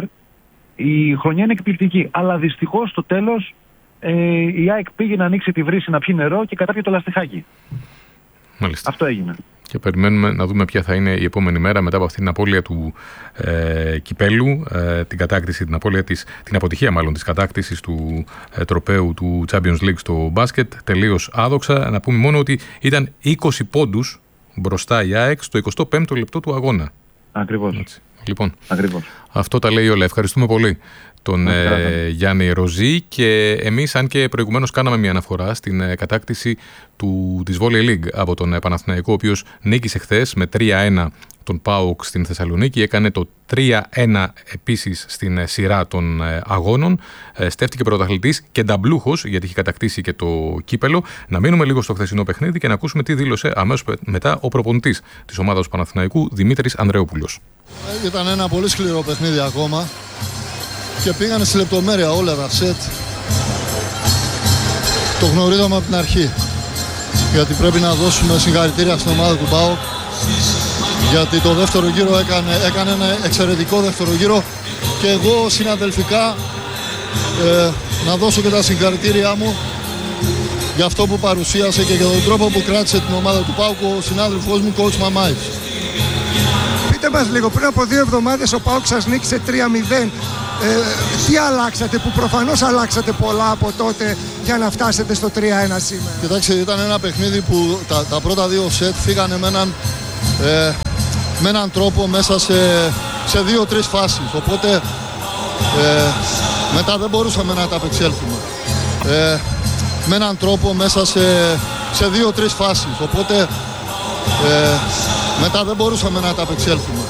η χρονιά είναι εκπληκτική. Αλλά δυστυχώς στο τέλος ε, η ΑΕΚ πήγε να ανοίξει τη βρύση, να πιει νερό και κατάπιε το λαστιχάκι. Μάλιστα. Αυτό έγινε. Και περιμένουμε να δούμε ποια θα είναι η επόμενη μέρα μετά από αυτή την απώλεια του ε, κυπέλου, ε, την κατάκτηση, την απώλεια της, την αποτυχία μάλλον της κατάκτησης του ε, τροπαίου του Champions League στο μπάσκετ, τελείως άδοξα. Να πούμε μόνο ότι ήταν είκοσι πόντους μπροστά η ΑΕΚ στο εικοστό πέμπτο λεπτό του αγώνα. Ακριβώς. Έτσι. Λοιπόν, Ακριβώς. Αυτό τα λέει όλα. Ευχαριστούμε πολύ τον ε, Γιάννη Ροζή, και εμείς, αν και προηγουμένως κάναμε μια αναφορά στην ε, κατάκτηση του, της Volley League από τον ε, Παναθηναϊκό, ο οποίος νίκησε χθες με τρία ένα τον ΠΑΟΚ στην Θεσσαλονίκη, έκανε το τρία ένα επίσης στην ε, σειρά των ε, αγώνων, ε, στέφτηκε πρωταθλητής και νταμπλούχος, γιατί είχε κατακτήσει και το κύπελο. Να μείνουμε λίγο στο χθεσινό παιχνίδι και να ακούσουμε τι δήλωσε αμέσως μετά ο προπονητής της ομάδας του Παναθηναϊκού, Δημήτρης Ανδρεόπουλος. Ήταν ένα πολύ σκληρό παιχνίδι ακόμα και πήγανε στη λεπτομέρεια όλα τα σετ. Το γνωρίζαμε από την αρχή, γιατί πρέπει να δώσουμε συγχαρητήρια στην ομάδα του ΠΑΟΚ, γιατί το δεύτερο γύρο έκανε, έκανε ένα εξαιρετικό δεύτερο γύρο, και εγώ συναδελφικά ε, να δώσω και τα συγχαρητήριά μου για αυτό που παρουσίασε και για τον τρόπο που κράτησε την ομάδα του ΠΑΟΚ ο συνάδελφός μου, coach Μαμάης. Πείτε μας λίγο, πριν από δύο εβδομάδες ο ΠΑΟΚ σας νίκησε τρία μηδέν. Ε, τι αλλάξατε, που προφανώς αλλάξατε πολλά από τότε για να φτάσετε στο τρία ένα σήμερα? Κοιτάξτε, ήταν ένα παιχνίδι που τα, τα πρώτα δύο σετ φύγανε με έναν, ε, με έναν τρόπο μέσα σε, σε δύο-τρεις φάσεις. Οπότε ε, μετά δεν μπορούσαμε να τα απεξέλθουμε. Ε, με έναν τρόπο μέσα σε, σε δύο-τρεις φάσεις. Οπότε ε, μετά δεν μπορούσαμε να τα απεξέλθουμε.